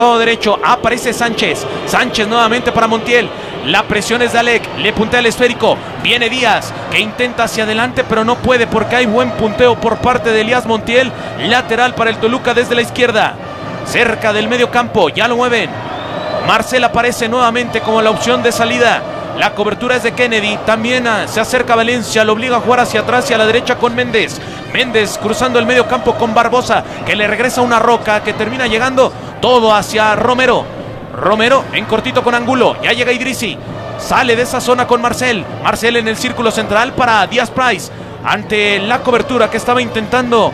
derecho, aparece Sánchez. Sánchez nuevamente para Montiel. La presión es de Alec, le puntea el esférico. Viene Díaz, que intenta hacia adelante, pero no puede porque hay buen punteo por parte de Elías Montiel. Lateral para el Toluca desde la izquierda. Cerca del medio campo, ya lo mueven. Marcel aparece nuevamente como la opción de salida. La cobertura es de Kennedy, también se acerca Valencia, lo obliga a jugar hacia atrás y a la derecha con Méndez. Méndez cruzando el medio campo con Barbosa, que le regresa una roca, que termina llegando todo hacia Romero. Romero en cortito con Angulo, ya llega Idrissi. Sale de esa zona con Marcel. Marcel en el círculo central para Díaz Price. Ante la cobertura que estaba intentando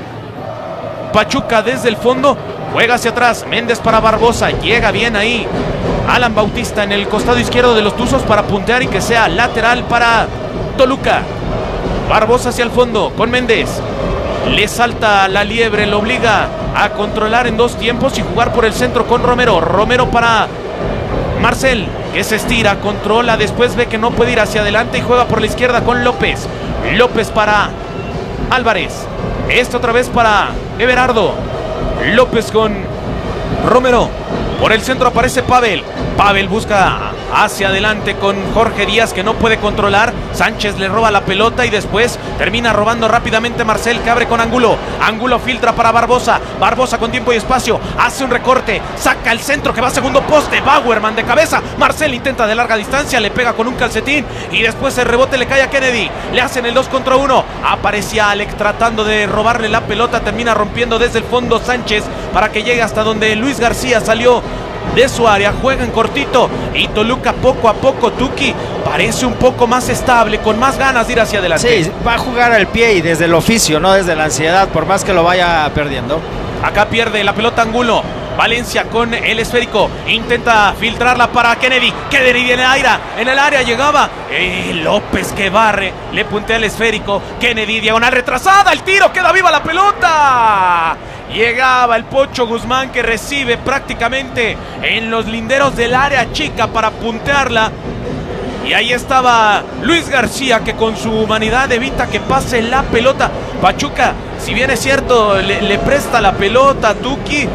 Pachuca desde el fondo, juega hacia atrás. Méndez para Barbosa, llega bien ahí Alan Bautista en el costado izquierdo de los Tuzos para puntear y que sea lateral para Toluca. Barbosa hacia el fondo con Méndez. Le salta la liebre, lo obliga a controlar en dos tiempos y jugar por el centro con Romero. Romero para Marcel, que se estira, controla, después ve que no puede ir hacia adelante y juega por la izquierda con López. López para Álvarez. Esto otra vez para Everardo. López con Romero. Por el centro aparece Pavel. Pavel busca hacia adelante con Jorge Díaz, que no puede controlar. Sánchez le roba la pelota y después termina robando rápidamente Marcel, que abre con Angulo. Angulo filtra para Barbosa. Barbosa con tiempo y espacio. Hace un recorte. Saca el centro que va a segundo poste. Bauerman de cabeza. Marcel intenta de larga distancia. Le pega con un calcetín. Y después el rebote le cae a Kennedy. Le hacen el 2 contra 1. Aparecía Alec tratando de robarle la pelota. Termina rompiendo desde el fondo Sánchez para que llegue hasta donde Luis García salió de su área. Juega en cortito y Toluca poco a poco, Tuki, parece un poco más estable, con más ganas de ir hacia adelante. Sí, va a jugar al pie y desde el oficio, no desde la ansiedad, por más que lo vaya perdiendo. Acá pierde la pelota Angulo. Valencia con el esférico, intenta filtrarla para Kennedy. Kennedy en el área llegaba López, que barre, le puntea el esférico. Kennedy, diagonal retrasada, el tiro, queda viva la pelota. Llegaba el Pocho Guzmán, que recibe prácticamente en los linderos del área chica para puntearla. Y ahí estaba Luis García, que con su humanidad evita que pase la pelota. Pachuca, si bien es cierto, le presta la pelota a Tuki.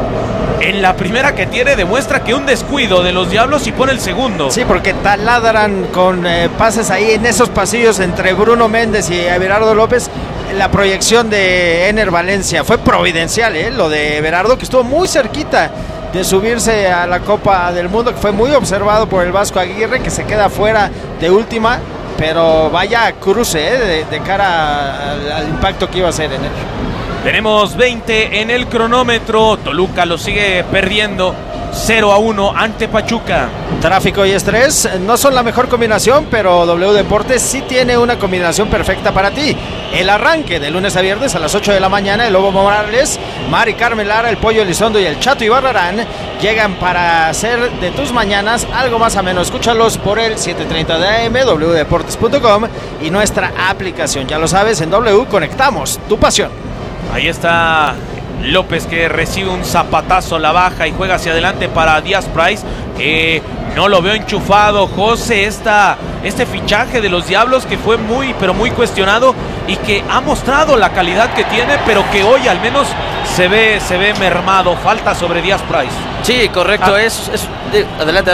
En la primera que tiene demuestra que un descuido de los Diablos y pone el segundo. Sí, porque taladran con pases ahí en esos pasillos entre Bruno Méndez y Everardo López. La proyección de Ener Valencia fue providencial, lo de Everardo, que estuvo muy cerquita de subirse a la Copa del Mundo, que fue muy observado por el Vasco Aguirre, que se queda fuera de última, pero vaya cruce de cara al impacto que iba a hacer en él. Tenemos 20 en el cronómetro. Toluca lo sigue perdiendo 0-1 ante Pachuca. Tráfico y estrés no son la mejor combinación, pero W Deportes sí tiene una combinación perfecta para ti. El arranque de lunes a viernes a las 8 de la mañana, el Lobo Morales, Mari Carmen Lara, el Pollo Elizondo y el Chato Ibarrarán llegan para hacer de tus mañanas algo más ameno. Escúchalos por el 7:30 de AM, wdeportes.com y nuestra aplicación. Ya lo sabes, en W conectamos tu pasión. Ahí está López, que recibe un zapatazo, la baja y juega hacia adelante para Díaz Price, que no lo veo enchufado, José, este fichaje de los Diablos, que fue muy, pero muy cuestionado y que ha mostrado la calidad que tiene, pero que hoy al menos se ve mermado. Falta sobre Díaz Price. Sí, correcto. Adelante.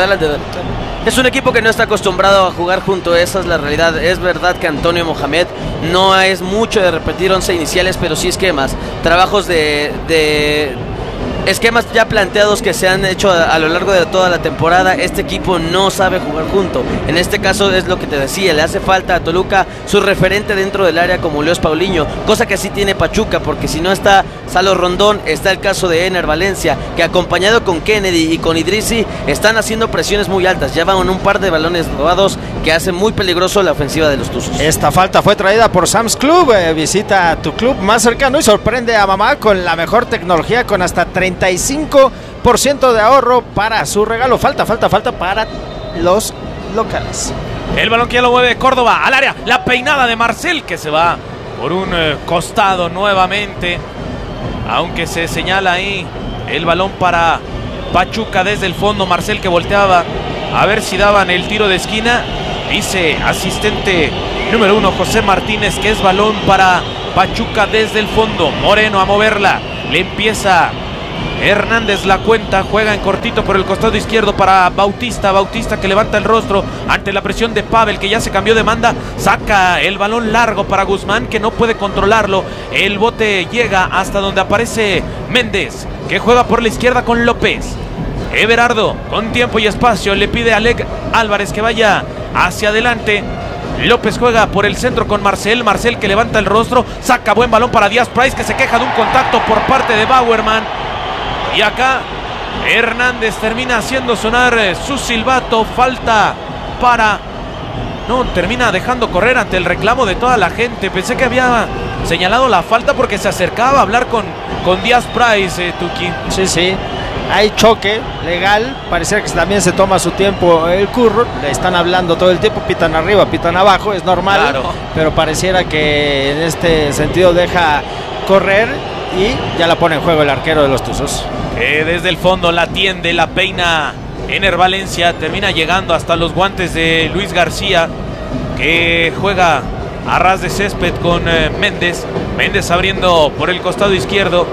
Es un equipo que no está acostumbrado a jugar junto, esa es la realidad. Es verdad que Antonio Mohamed no es mucho de repetir 11 iniciales, pero sí esquemas, trabajos de esquemas ya planteados que se han hecho a lo largo de toda la temporada. Este equipo no sabe jugar junto. En este caso es lo que te decía, le hace falta a Toluca su referente dentro del área como Leos Paulinho, cosa que sí tiene Pachuca, porque si no está Salo Rondón, está el caso de Ener Valencia, que acompañado con Kennedy y con Idrissi están haciendo presiones muy altas. Ya van un par de balones robados que hacen muy peligroso la ofensiva de los Tuzos. Esta falta fue traída por Sam's Club. Visita tu club más cercano y sorprende a mamá con la mejor tecnología, con hasta 35% de ahorro para su regalo. Falta para los locales. El balón que ya lo mueve Córdoba al área. La peinada de Marcel, que se va por un costado nuevamente. Aunque se señala ahí el balón para Pachuca desde el fondo. Marcel, que volteaba a ver si daban el tiro de esquina. Dice asistente número 1 José Martínez que es balón para Pachuca desde el fondo. Moreno a moverla. Le empieza Hernández la cuenta, juega en cortito por el costado izquierdo para Bautista. Bautista que levanta el rostro ante la presión de Pavel, que ya se cambió de banda. Saca el balón largo para Guzmán, que no puede controlarlo. El bote llega hasta donde aparece Méndez, que juega por la izquierda con López. Everardo, con tiempo y espacio, le pide a Alec Álvarez que vaya hacia adelante. López juega por el centro con Marcel. Marcel que levanta el rostro, saca buen balón para Díaz Price, que se queja de un contacto por parte de Bauerman. Y acá Hernández termina haciendo sonar su silbato. Falta para... No, termina dejando correr ante el reclamo de toda la gente. Pensé que había señalado la falta porque se acercaba a hablar con Díaz Price, Tuki. Sí. Hay choque legal. Pareciera que también se toma su tiempo el curro. Le están hablando todo el tiempo. Pitan arriba, pitan abajo. Es normal. Claro. Pero pareciera que en este sentido deja correr. Y ya la pone en juego el arquero de los Tuzos. Desde el fondo la tiende, la peina Ener Valencia. Termina llegando hasta los guantes de Luis García, que juega a ras de césped con Méndez. Méndez abriendo por el costado izquierdo.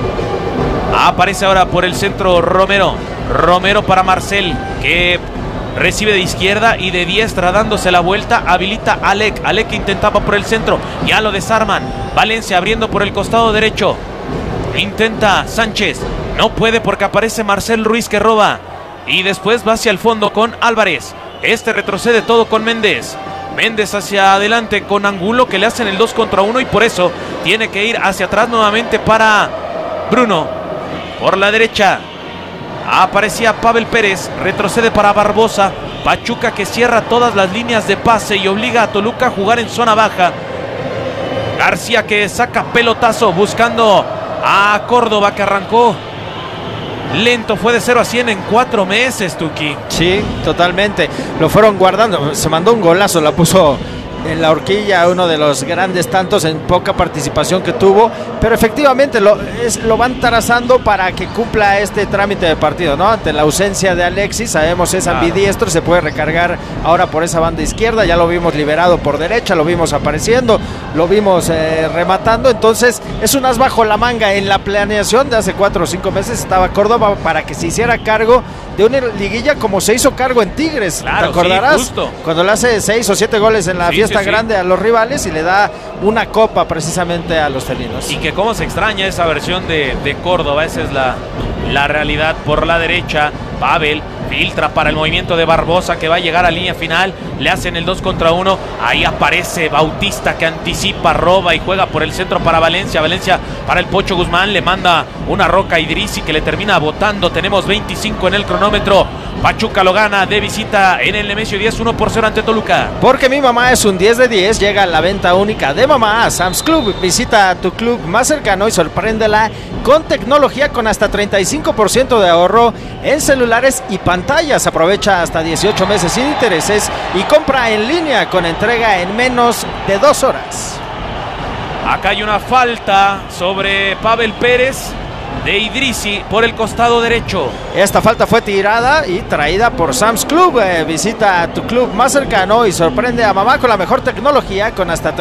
Aparece ahora por el centro Romero. Romero para Marcel, que recibe de izquierda y de diestra dándose la vuelta. Habilita a Alec. Alec que intentaba por el centro. Ya lo desarman. Valencia abriendo por el costado derecho. Intenta Sánchez. No puede porque aparece Marcel Ruiz, que roba. Y después va hacia el fondo con Álvarez. Este retrocede todo con Méndez. Méndez hacia adelante con Angulo, que le hacen el 2 contra 1 y por eso tiene que ir hacia atrás nuevamente para Bruno. Por la derecha aparecía Pavel Pérez. Retrocede para Barbosa. Pachuca que cierra todas las líneas de pase y obliga a Toluca a jugar en zona baja. García que saca pelotazo buscando a Córdoba, que arrancó lento. Fue de 0 a 100 en 4 meses, Tuki. Sí, totalmente. Lo fueron guardando. Se mandó un golazo, la puso en la horquilla, uno de los grandes tantos en poca participación que tuvo, pero efectivamente lo van trazando para que cumpla este trámite de partido, ¿no? Ante la ausencia de Alexis, sabemos es ambidiestro, se puede recargar ahora por esa banda izquierda, ya lo vimos liberado por derecha, lo vimos apareciendo, lo vimos rematando, entonces es un as bajo la manga. En la planeación de hace 4 o 5 meses estaba Córdoba para que se hiciera cargo de una liguilla como se hizo cargo en Tigres, claro, ¿te acordarás? Sí, justo. Cuando le hace 6 o 7 goles en la fiesta grande a los rivales y le da una copa precisamente a los felinos. Y que cómo se extraña esa versión de Córdoba. Esa es la realidad. Por la derecha Pavel filtra para el movimiento de Barbosa, que va a llegar a línea final. Le hacen el 2 contra 1. Ahí aparece Bautista, que anticipa, roba y juega por el centro para Valencia. Valencia para el Pocho Guzmán. Le manda una roca a Idrissi, que le termina botando. Tenemos 25 en el cronómetro. Pachuca lo gana de visita en el Nemesio 10, 1-0 ante Toluca. Porque mi mamá es un 10 de 10. Llega la venta única de mamá a Sam's Club. Visita a tu club más cercano y sorpréndela con tecnología con hasta 35% de ahorro en celulares y pantallas. Aprovecha hasta 18 meses sin intereses y compra en línea con entrega en menos de 2 horas. Acá hay una falta sobre Pavel Pérez de Idrissi por el costado derecho. Esta falta fue tirada y traída por Sam's Club. Visita a tu club más cercano y sorprende a mamá con la mejor tecnología con hasta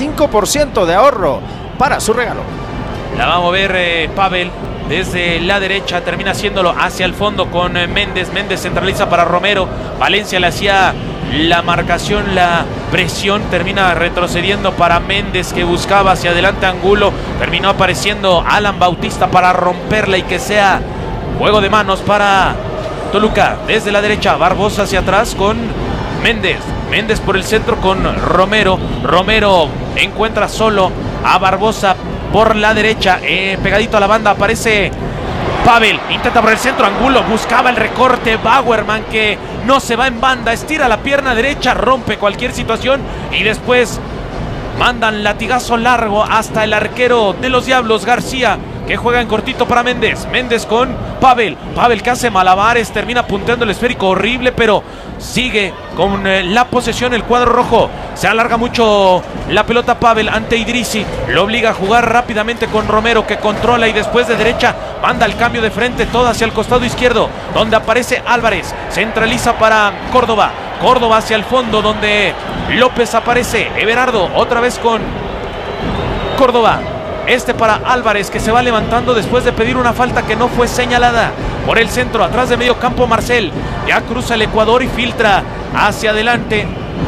35% de ahorro para su regalo. La va a mover Pavel desde la derecha, termina haciéndolo hacia el fondo con Méndez. Méndez centraliza para Romero. Valencia le hacía la marcación, la presión, termina retrocediendo para Méndez, que buscaba hacia adelante Angulo. Terminó apareciendo Alan Bautista para romperla y que sea juego de manos para Toluca. Desde la derecha Barbosa hacia atrás con Méndez. Méndez por el centro con Romero. Romero encuentra solo a Barbosa por la derecha, pegadito a la banda aparece Pavel, intenta por el centro, Angulo buscaba el recorte, Bauerman que no se va en banda, estira la pierna derecha, rompe cualquier situación y después mandan latigazo largo hasta el arquero de los Diablos, García, que juega en cortito para Méndez. Méndez con Pavel. Pavel que hace malabares, termina punteando el esférico horrible, pero sigue con la posesión el cuadro rojo. Se alarga mucho la pelota Pavel ante Idrissi. Lo obliga a jugar rápidamente con Romero, que controla y después de derecha manda el cambio de frente todo hacia el costado izquierdo, donde aparece Álvarez. Centraliza para Córdoba. Córdoba hacia el fondo, donde López aparece. Everardo otra vez con Córdoba. Este para Álvarez, que se va levantando después de pedir una falta que no fue señalada. Por el centro, atrás de medio campo Marcel. Ya cruza el Ecuador y filtra hacia adelante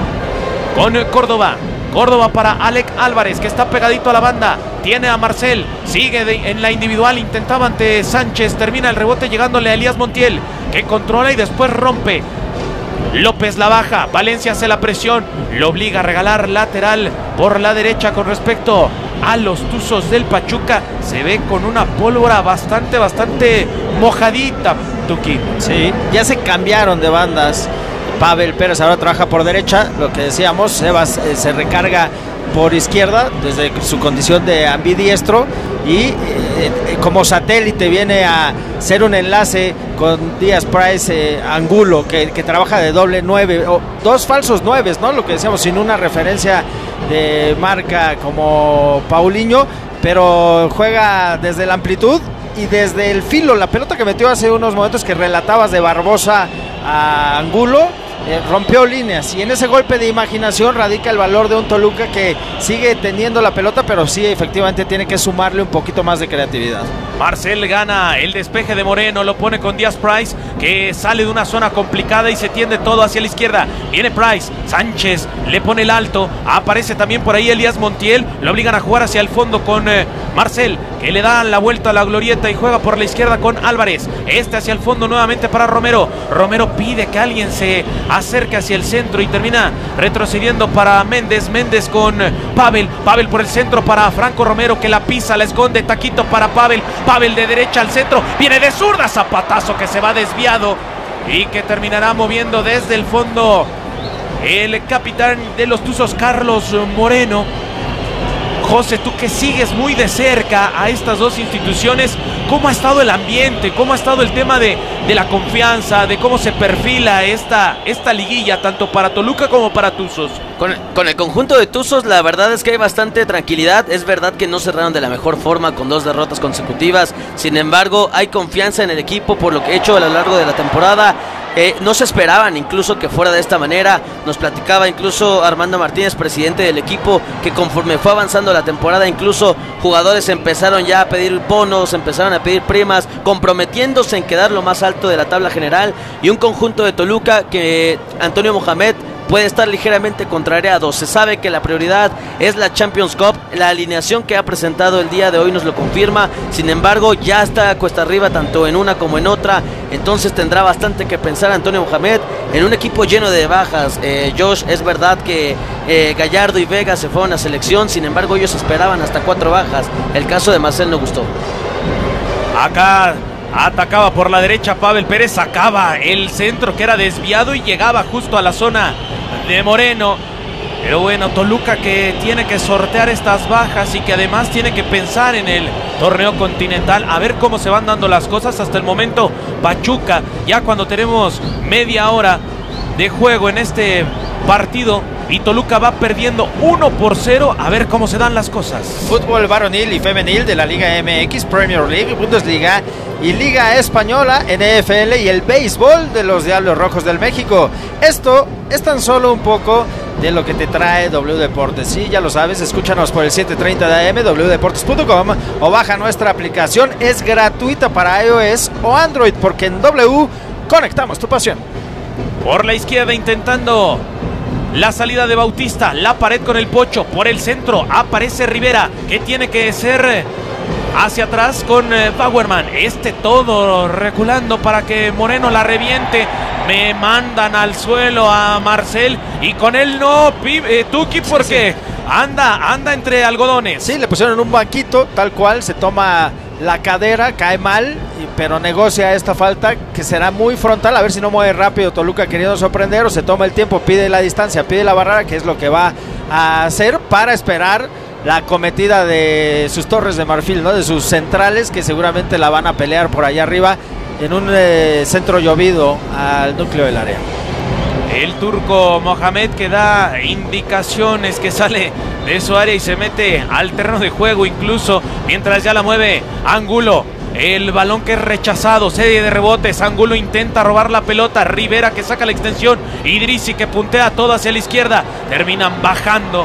con Córdoba. Córdoba para Alec Álvarez, que está pegadito a la banda. Tiene a Marcel, sigue en la individual, intentaba ante Sánchez, termina el rebote llegándole a Elías Montiel, que controla y después rompe. López la baja, Valencia hace la presión, lo obliga a regalar lateral por la derecha con respecto a los Tuzos del Pachuca. Se ve con una pólvora bastante mojadita, Tuki. Sí, ya se cambiaron de bandas. Pavel Pérez ahora trabaja por derecha, lo que decíamos, Sebas se recarga por izquierda desde su condición de ambidiestro y como satélite viene a ser un enlace con Díaz Price, Angulo, que trabaja de doble 9, o dos falsos 9, ¿no? Lo que decíamos, sin una referencia de marca como Paulinho, pero juega desde la amplitud y desde el filo. La pelota que metió hace unos momentos que relatabas de Barbosa a Angulo, rompió líneas, y en ese golpe de imaginación radica el valor de un Toluca que sigue teniendo la pelota, pero sí efectivamente tiene que sumarle un poquito más de creatividad. Marcel gana el despeje de Moreno, lo pone con Díaz Price, que sale de una zona complicada y se tiende todo hacia la izquierda. Viene Price, Sánchez le pone el alto, aparece también por ahí Elías Montiel, lo obligan a jugar hacia el fondo con Marcel, que le da la vuelta a la glorieta y juega por la izquierda con Álvarez. Este hacia el fondo nuevamente para Romero. Romero pide que alguien se acerque hacia el centro y termina retrocediendo para Méndez. Méndez con Pavel. Pavel por el centro para Franco Romero, que la pisa, la esconde. Taquito para Pavel. Pavel de derecha al centro. Viene de zurda, zapatazo que se va desviado y que terminará moviendo desde el fondo el capitán de los Tuzos, Carlos Moreno. José, tú que sigues muy de cerca a estas dos instituciones, ¿cómo ha estado el ambiente? ¿Cómo ha estado el tema de la confianza? ¿De cómo se perfila esta liguilla, tanto para Toluca como para Tuzos? Con el conjunto de Tuzos, la verdad es que hay bastante tranquilidad. Es verdad que no cerraron de la mejor forma con 2 derrotas consecutivas. Sin embargo, hay confianza en el equipo por lo que ha hecho a lo largo de la temporada. No se esperaban incluso que fuera de esta manera. Nos platicaba incluso Armando Martínez, presidente del equipo, que conforme fue avanzando la temporada, incluso jugadores empezaron ya a pedir bonos, empezaron a pedir primas, comprometiéndose en quedar lo más alto de la tabla general. Y un conjunto de Toluca que Antonio Mohamed puede estar ligeramente contrariado. Se sabe que la prioridad es la Champions Cup. La alineación que ha presentado el día de hoy nos lo confirma. Sin embargo, ya está cuesta arriba tanto en una como en otra. Entonces tendrá bastante que pensar Antonio Mohamed en un equipo lleno de bajas. Josh, es verdad que Gallardo y Vega se fueron a selección. Sin embargo, ellos esperaban hasta 4 bajas. El caso de Marcel no gustó. Acá atacaba por la derecha Pavel Pérez, sacaba el centro que era desviado y llegaba justo a la zona de Moreno. Pero bueno, Toluca que tiene que sortear estas bajas y que además tiene que pensar en el torneo continental, a ver cómo se van dando las cosas. Hasta el momento Pachuca, ya cuando tenemos media hora de juego en este partido, y Toluca va perdiendo 1-0, a ver cómo se dan las cosas. Fútbol varonil y femenil de la Liga MX, Premier League, Bundesliga y Liga Española, NFL y el béisbol de los Diablos Rojos del México. Esto es tan solo un poco de lo que te trae W Deportes. Sí, ya lo sabes, escúchanos por el 7:30 de AM, wdeportes.com, o baja nuestra aplicación. Es gratuita para iOS o Android, porque en W conectamos tu pasión. Por la izquierda intentando la salida de Bautista, la pared con el Pocho, por el centro aparece Rivera, que tiene que ser hacia atrás con Bauerman. Todo reculando para que Moreno la reviente. Me mandan al suelo a Marcel y con él no, Tuki, porque anda entre algodones. Sí, le pusieron un banquito, tal cual, se toma la cadera, cae mal, pero negocia esta falta que será muy frontal, a ver si no mueve rápido Toluca queriendo sorprender, o se toma el tiempo, pide la distancia, pide la barrera, que es lo que va a hacer para esperar la cometida de sus torres de marfil, ¿no? De sus centrales, que seguramente la van a pelear por allá arriba en un centro llovido al núcleo del área. El turco Mohamed, que da indicaciones, que sale de su área y se mete al terreno de juego incluso, mientras ya la mueve Angulo. El balón que es rechazado, serie de rebotes. Angulo intenta robar la pelota. Rivera que saca la extensión. Idrissi que puntea todo hacia la izquierda. Terminan bajando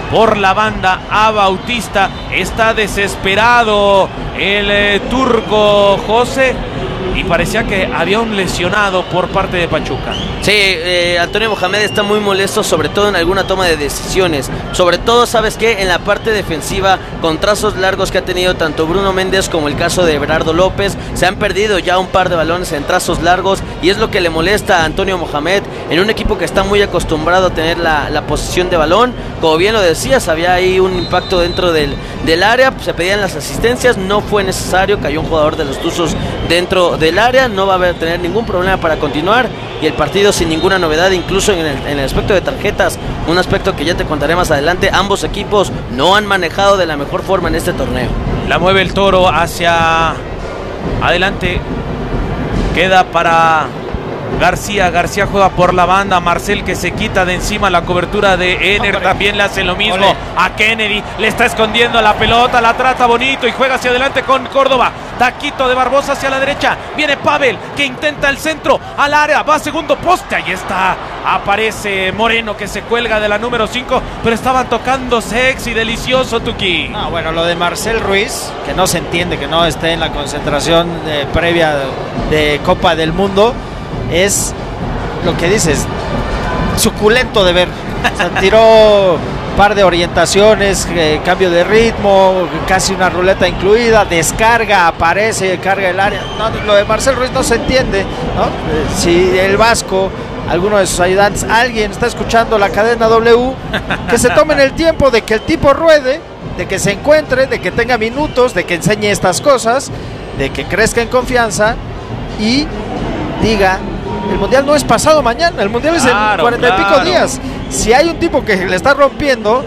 por la banda a Bautista. Está desesperado el turco José y parecía que había un lesionado por parte de Pachuca. Sí, Antonio Mohamed está muy molesto, sobre todo en alguna toma de decisiones. Sobre todo, ¿sabes qué? En la parte defensiva, con trazos largos que ha tenido tanto Bruno Méndez como el caso de Everardo López. Se han perdido ya un par de balones en trazos largos y es lo que le molesta a Antonio Mohamed en un equipo que está muy acostumbrado a tener la posesión de balón. Como bien lo decías, había ahí un impacto dentro del área, se pedían las asistencias, no fue necesario, cayó un jugador de los Tuzos dentro del área, no va a tener ningún problema para continuar y el partido sin ninguna novedad, incluso en el aspecto de tarjetas, un aspecto que ya te contaré más adelante. Ambos equipos no han manejado de la mejor forma en este torneo. La mueve el Toro hacia adelante, queda para García juega por la banda, Marcel que se quita de encima la cobertura de Ener, también le hace lo mismo a Kennedy, le está escondiendo la pelota, la trata bonito y juega hacia adelante con Córdoba, taquito de Barbosa hacia la derecha, viene Pavel que intenta el centro al área, va a segundo poste, ahí está, aparece Moreno que se cuelga de la número 5, pero estaban tocando sexy, delicioso, Tuki. Bueno, lo de Marcel Ruiz, que no se entiende que no esté en la concentración previa de Copa del Mundo, es lo que dices, suculento de ver. O sea, tiró un par de orientaciones, cambio de ritmo, casi una ruleta incluida, descarga, aparece, carga el área. No, lo de Marcel Ruiz no se entiende, ¿no? Si el Vasco, alguno de sus ayudantes, alguien está escuchando la cadena W, que se tomen el tiempo de que el tipo ruede, de que se encuentre, de que tenga minutos, de que enseñe estas cosas, de que crezca en confianza y diga: el mundial no es pasado mañana, el mundial es en 40 y pico días. Si hay un tipo que le está rompiendo,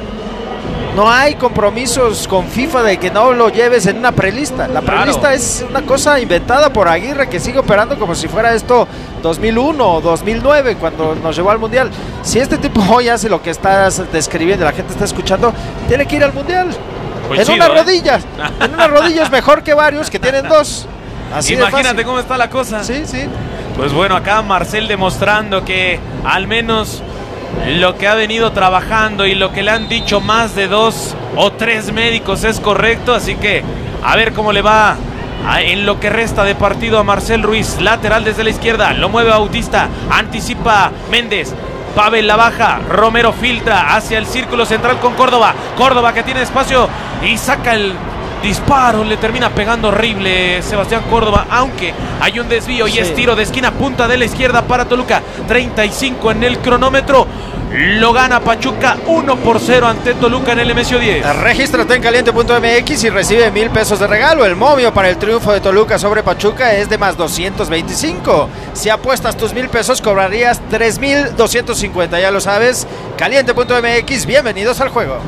no hay compromisos con FIFA de que no lo lleves en una prelista. La prelista es una cosa inventada por Aguirre, que sigue operando como si fuera esto 2001 o 2009 cuando nos llevó al mundial. Si este tipo hoy hace lo que estás describiendo, la gente está escuchando, tiene que ir al mundial. Pues en chido, una rodilla. En una rodilla es mejor que varios que tienen dos. Así imagínate cómo está la cosa. Sí. Pues bueno, acá Marcel demostrando que al menos lo que ha venido trabajando y lo que le han dicho más de 2 o 3 médicos es correcto, así que a ver cómo le va en lo que resta de partido a Marcel Ruiz, lateral desde la izquierda, lo mueve Bautista, anticipa Méndez, Pavel la baja, Romero filtra hacia el círculo central con Córdoba que tiene espacio y saca el disparo, le termina pegando horrible Sebastián Córdoba, aunque hay un desvío y es tiro de esquina, punta de la izquierda para Toluca, 35 en el cronómetro, lo gana Pachuca 1-0 ante Toluca en el MSO 10. Regístrate en caliente.mx y recibe 1,000 pesos de regalo. El momio para el triunfo de Toluca sobre Pachuca es de más 225. Si apuestas tus 1,000 pesos cobrarías 3,250, ya lo sabes. Caliente.mx, bienvenidos al juego.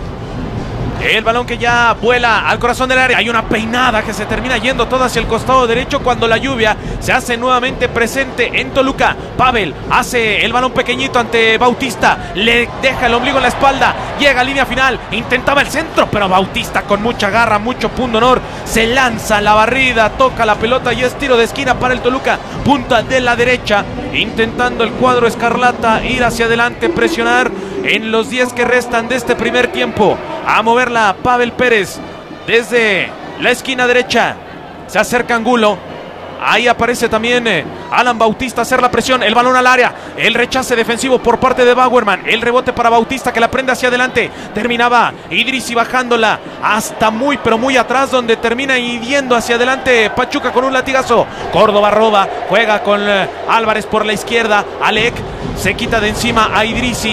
El balón que ya vuela al corazón del área. Hay una peinada que se termina yendo toda hacia el costado derecho cuando la lluvia se hace nuevamente presente en Toluca. Pavel hace el balón pequeñito ante Bautista. Le deja el ombligo en la espalda. Llega a línea final. Intentaba el centro, pero Bautista con mucha garra, mucho pundonor, se lanza a la barrida, toca la pelota y es tiro de esquina para el Toluca. Punta de la derecha. Intentando el cuadro escarlata ir hacia adelante, presionar en los 10 que restan de este primer tiempo. A moverla Pavel Pérez desde la esquina derecha. Se acerca Angulo. Ahí aparece también Alan Bautista a hacer la presión. El balón al área. El rechace defensivo por parte de Bauerman. El rebote para Bautista que la prende hacia adelante. Terminaba Idrissi bajándola hasta muy pero muy atrás, donde termina yendo hacia adelante Pachuca con un latigazo. Córdoba roba. Juega con Álvarez por la izquierda. Alec se quita de encima a Idrissi.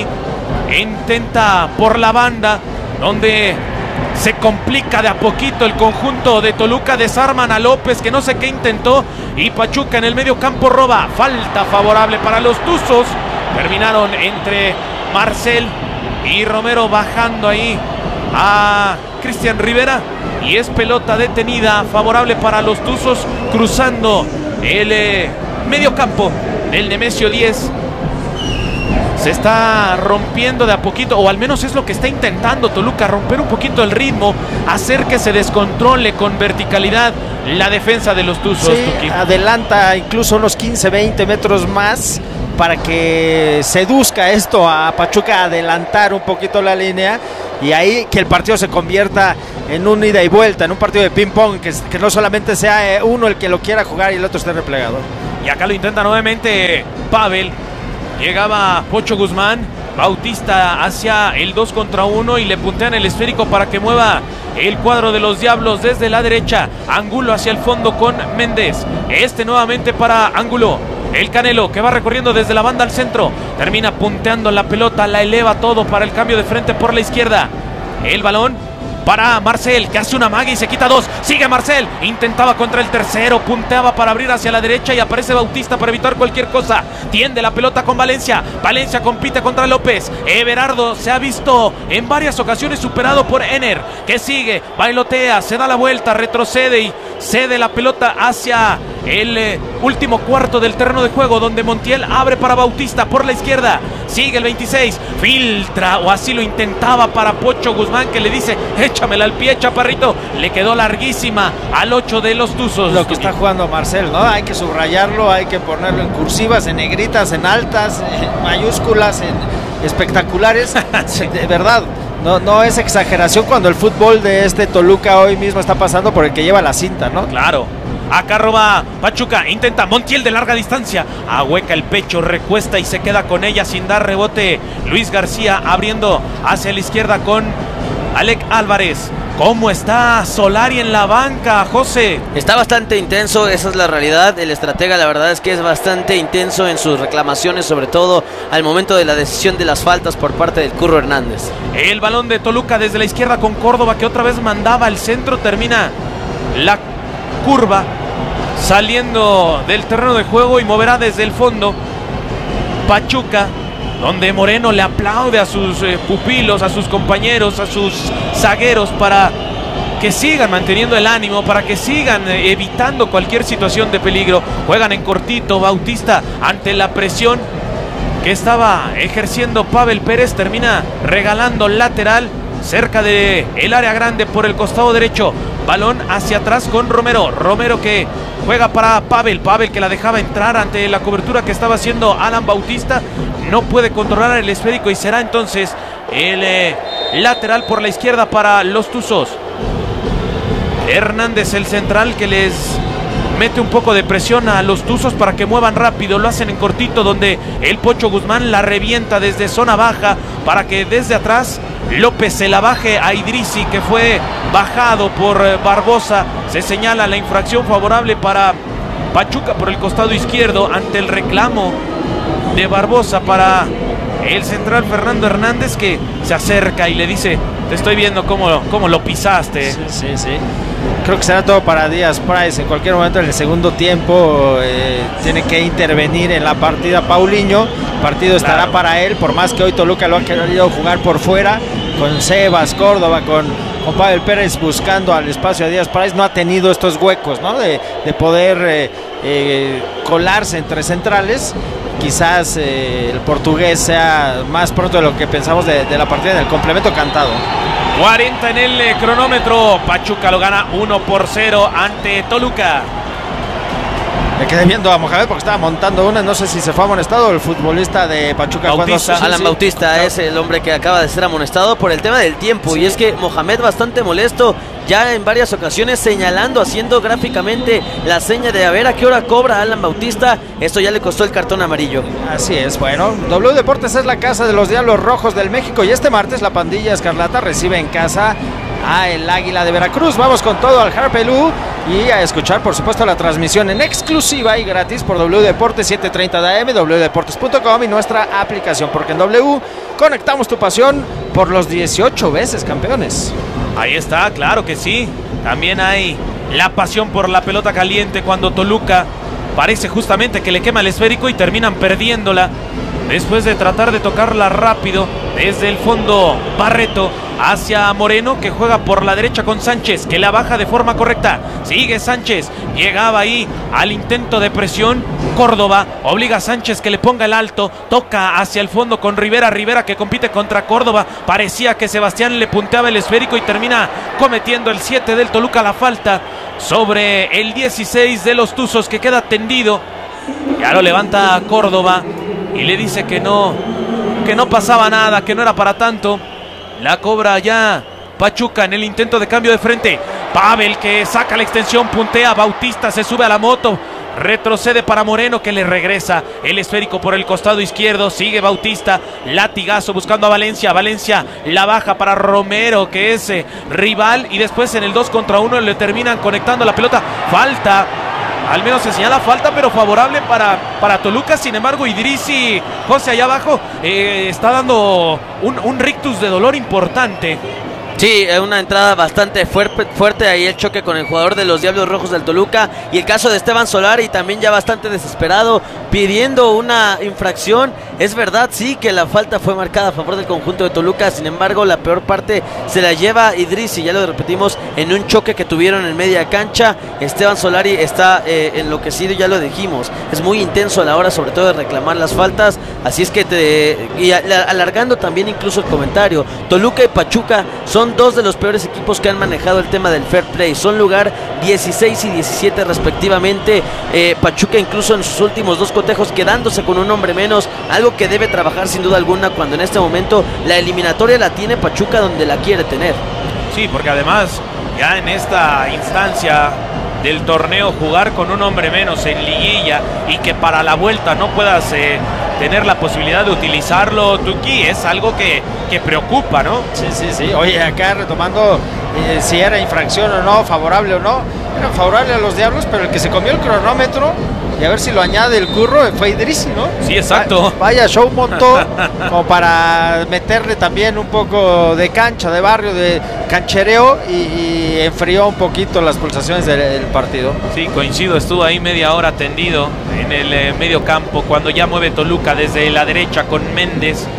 Intenta por la banda, donde se complica de a poquito el conjunto de Toluca. Desarman a López, que no sé qué intentó, y Pachuca en el medio campo roba. Falta favorable para los Tuzos. Terminaron entre Marcel y Romero bajando ahí a Cristian Rivera, y es pelota detenida favorable para los Tuzos, cruzando el medio campo del Nemesio 10. Se está rompiendo de a poquito, o al menos es lo que está intentando Toluca, romper un poquito el ritmo, hacer que se descontrole con verticalidad la defensa de los Tuzos. Sí, adelanta incluso unos 15-20 metros más para que seduzca esto a Pachuca a adelantar un poquito la línea y ahí que el partido se convierta en un ida y vuelta, en un partido de ping pong, que no solamente sea uno el que lo quiera jugar y el otro esté replegado. Y acá lo intenta nuevamente Pavel. Llegaba Pocho Guzmán, Bautista hacia el 2 contra 1 y le puntean el esférico para que mueva el cuadro de los Diablos desde la derecha. Angulo hacia el fondo con Méndez. Nuevamente para Angulo. El Canelo que va recorriendo desde la banda al centro. Termina punteando la pelota, la eleva todo para el cambio de frente por la izquierda. El balón para Marcel, que hace una magia y se quita 2. Sigue Marcel, intentaba contra el tercero, punteaba para abrir hacia la derecha y aparece Bautista para evitar cualquier cosa. Tiende la pelota con Valencia. Valencia compite contra López. Everardo se ha visto en varias ocasiones superado por Ener, que sigue, bailotea, se da la vuelta, retrocede y cede la pelota hacia el último cuarto del terreno de juego, donde Montiel abre para Bautista por la izquierda. Sigue el 26, filtra, o así lo intentaba para Pocho Guzmán, que le dice: échamela al pie, chaparrito. Le quedó larguísima al 8 de los Tuzos. Lo que está jugando Marcel, ¿no? Hay que subrayarlo, hay que ponerlo en cursivas, en negritas, en altas, en mayúsculas, en espectaculares. Sí. De verdad, no es exageración cuando el fútbol de este Toluca hoy mismo está pasando por el que lleva la cinta, ¿no? Claro. Acá roba Pachuca, intenta Montiel de larga distancia, ahueca el pecho, recuesta y se queda con ella sin dar rebote. Luis García abriendo hacia la izquierda con Alec Álvarez. ¿Cómo está Solari en la banca, José? Está bastante intenso, esa es la realidad. El estratega, la verdad es que es bastante intenso en sus reclamaciones, sobre todo al momento de la decisión de las faltas por parte del Curro Hernández. El balón de Toluca desde la izquierda con Córdoba, que otra vez mandaba al centro. Termina la curva saliendo del terreno de juego y moverá desde el fondo Pachuca, donde Moreno le aplaude a sus pupilos, a sus compañeros, a sus zagueros, para que sigan manteniendo el ánimo, para que sigan evitando cualquier situación de peligro. Juegan en cortito. Bautista, ante la presión que estaba ejerciendo Pavel Pérez, termina regalando lateral cerca de el área grande por el costado derecho. Balón hacia atrás con Romero. Romero que juega para Pavel. Pavel que la dejaba entrar ante la cobertura que estaba haciendo Alan Bautista. No puede controlar el esférico y será entonces el lateral por la izquierda para los Tuzos. Hernández, el central, que les mete un poco de presión a los Tuzos para que muevan rápido. Lo hacen en cortito, donde el Pocho Guzmán la revienta desde zona baja para que desde atrás López se la baje a Idrisi, que fue bajado por Barbosa. Se señala la infracción favorable para Pachuca por el costado izquierdo ante el reclamo de Barbosa para el central Fernando Hernández, que se acerca y le dice: te estoy viendo cómo lo pisaste. Sí. Creo que será todo para Díaz Price. En cualquier momento en el segundo tiempo tiene que intervenir en la partida Paulinho. El partido estará para él, por más que hoy Toluca lo ha querido jugar por fuera, con Sebas, Córdoba, con Pavel Pérez buscando al espacio de Díaz Price. No ha tenido estos huecos, ¿no? de poder colarse entre centrales. Quizás el portugués sea más pronto de lo que pensamos de la partida en el complemento cantado. 40 en el cronómetro. Pachuca lo gana 1-0 ante Toluca. Me quedé viendo a Mohamed porque estaba montando una. No sé si se fue amonestado el futbolista de Pachuca. Bautista. Alan Bautista es el hombre que acaba de ser amonestado por el tema del tiempo. Sí. Y es que Mohamed bastante molesto, ya en varias ocasiones señalando, haciendo gráficamente la seña de a ver a qué hora cobra Alan Bautista. Esto ya le costó el cartón amarillo. Así es. Bueno, W Deportes es la casa de los Diablos Rojos del México, y este martes la pandilla escarlata recibe en casa a el Águila de Veracruz. Vamos con todo al Harpelú y a escuchar, por supuesto, la transmisión en exclusiva y gratis por W Deportes 7:30 de AM, wdeportes.com y nuestra aplicación, porque en W conectamos tu pasión por los 18 veces campeones. Ahí está, claro que sí. También hay la pasión por la pelota caliente, cuando Toluca parece justamente que le quema el esférico y terminan perdiéndola después de tratar de tocarla rápido desde el fondo. Barreto hacia Moreno, que juega por la derecha con Sánchez, que la baja de forma correcta. Sigue Sánchez, llegaba ahí al intento de presión. Córdoba obliga a Sánchez que le ponga el alto, toca hacia el fondo con Rivera que compite contra Córdoba. Parecía que Sebastián le punteaba el esférico y termina cometiendo el 7 del Toluca la falta sobre el 16 de los Tuzos, que queda tendido. Ya lo levanta Córdoba y le dice que no pasaba nada, que no era para tanto. La cobra ya Pachuca en el intento de cambio de frente. Pavel que saca la extensión, puntea, Bautista se sube a la moto, retrocede para Moreno que le regresa el esférico por el costado izquierdo, sigue Bautista, latigazo buscando a Valencia, Valencia la baja para Romero que es rival y después en el 2 contra 1 le terminan conectando la pelota, falta, al menos se señala falta pero favorable para Toluca, sin embargo Idrissi, José allá abajo está dando un rictus de dolor importante. Sí, una entrada bastante fuerte ahí el choque con el jugador de los Diablos Rojos del Toluca y el caso de Esteban Solari también ya bastante desesperado pidiendo una infracción. Es verdad, sí, que la falta fue marcada a favor del conjunto de Toluca, sin embargo la peor parte se la lleva Idrissi, ya lo repetimos, en un choque que tuvieron en media cancha. Esteban Solari está enloquecido, ya lo dijimos, es muy intenso a la hora sobre todo de reclamar las faltas, así es que alargando también incluso el comentario, Toluca y Pachuca son dos de los peores equipos que han manejado el tema del fair play, son lugar 16 y 17 respectivamente. Pachuca incluso en sus últimos 2 cotejos quedándose con un hombre menos, algo que debe trabajar sin duda alguna cuando en este momento la eliminatoria la tiene Pachuca donde la quiere tener. Sí, porque además ya en esta instancia del torneo jugar con un hombre menos en liguilla y que para la vuelta no puedas tener la posibilidad de utilizarlo, Tuki, es algo que preocupa, ¿no? Sí. Oye, acá retomando si era infracción o no, favorable o no, era favorable a los Diablos, pero el que se comió el cronómetro, y a ver si lo añade el curro, fue Idrissi, ¿no? Sí, exacto. Vaya show montó como para meterle también un poco de cancha, de barrio, de canchereo y enfrió un poquito las pulsaciones del partido. Sí, coincido, estuvo ahí media hora tendido en el medio campo cuando ya mueve Toluca desde la derecha con Méndez,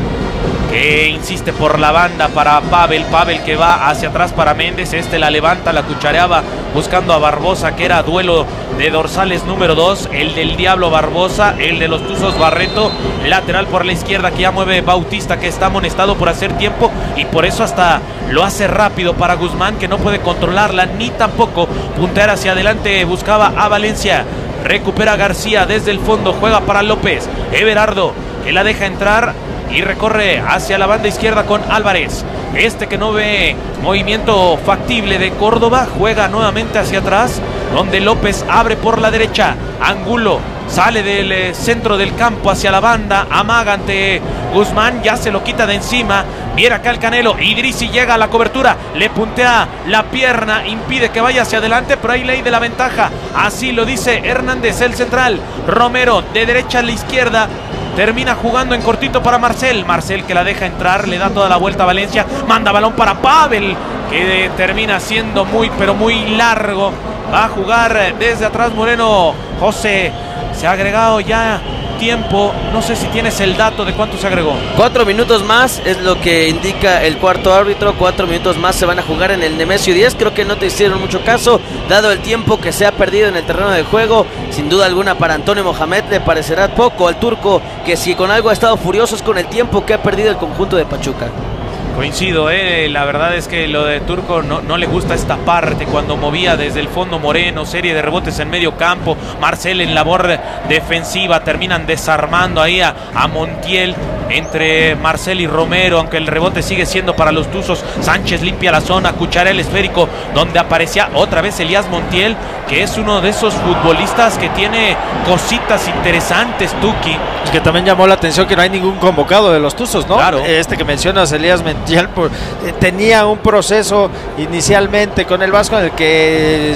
que insiste por la banda para Pavel que va hacia atrás para Méndez, la levanta, la cuchareaba buscando a Barbosa, que era duelo de dorsales número 2, el del Diablo Barbosa, el de los Tuzos Barreto, lateral por la izquierda que ya mueve Bautista, que está amonestado por hacer tiempo y por eso hasta lo hace rápido para Guzmán, que no puede controlarla ni tampoco puntear hacia adelante, buscaba a Valencia, recupera García desde el fondo, juega para López, Everardo que la deja entrar y recorre hacia la banda izquierda con Álvarez, que no ve movimiento factible de Córdoba, juega nuevamente hacia atrás donde López abre por la derecha, Angulo sale del centro del campo hacia la banda, amaga ante Guzmán, ya se lo quita de encima, viene acá el Canelo, Idrissi llega a la cobertura, le puntea la pierna, impide que vaya hacia adelante, pero hay ley de la ventaja, así lo dice Hernández, el central, Romero de derecha a la izquierda, termina jugando en cortito para Marcel que la deja entrar, le da toda la vuelta a Valencia, manda balón para Pavel, que termina siendo muy pero muy largo, va a jugar desde atrás Moreno. José, se ha agregado ya tiempo, no sé si tienes el dato de cuánto se agregó. 4 minutos más es lo que indica el cuarto árbitro, 4 minutos más se van a jugar en el Nemesio 10, creo que no te hicieron mucho caso, dado el tiempo que se ha perdido en el terreno de juego, sin duda alguna para Antonio Mohamed le parecerá poco al turco, que si con algo ha estado furioso es con el tiempo que ha perdido el conjunto de Pachuca. Coincido, la verdad es que lo de Turco no le gusta esta parte, cuando movía desde el fondo Moreno, serie de rebotes en medio campo, Marcel en labor defensiva, terminan desarmando ahí a Montiel, entre Marcel y Romero, aunque el rebote sigue siendo para los Tuzos. Sánchez limpia la zona, cuchara el esférico, donde aparecía otra vez Elías Montiel, que es uno de esos futbolistas que tiene cositas interesantes, Tuki. Es que también llamó la atención que no hay ningún convocado de los Tuzos, ¿no? Claro. Que mencionas, Elías Montiel, tenía un proceso inicialmente con el Vasco en el que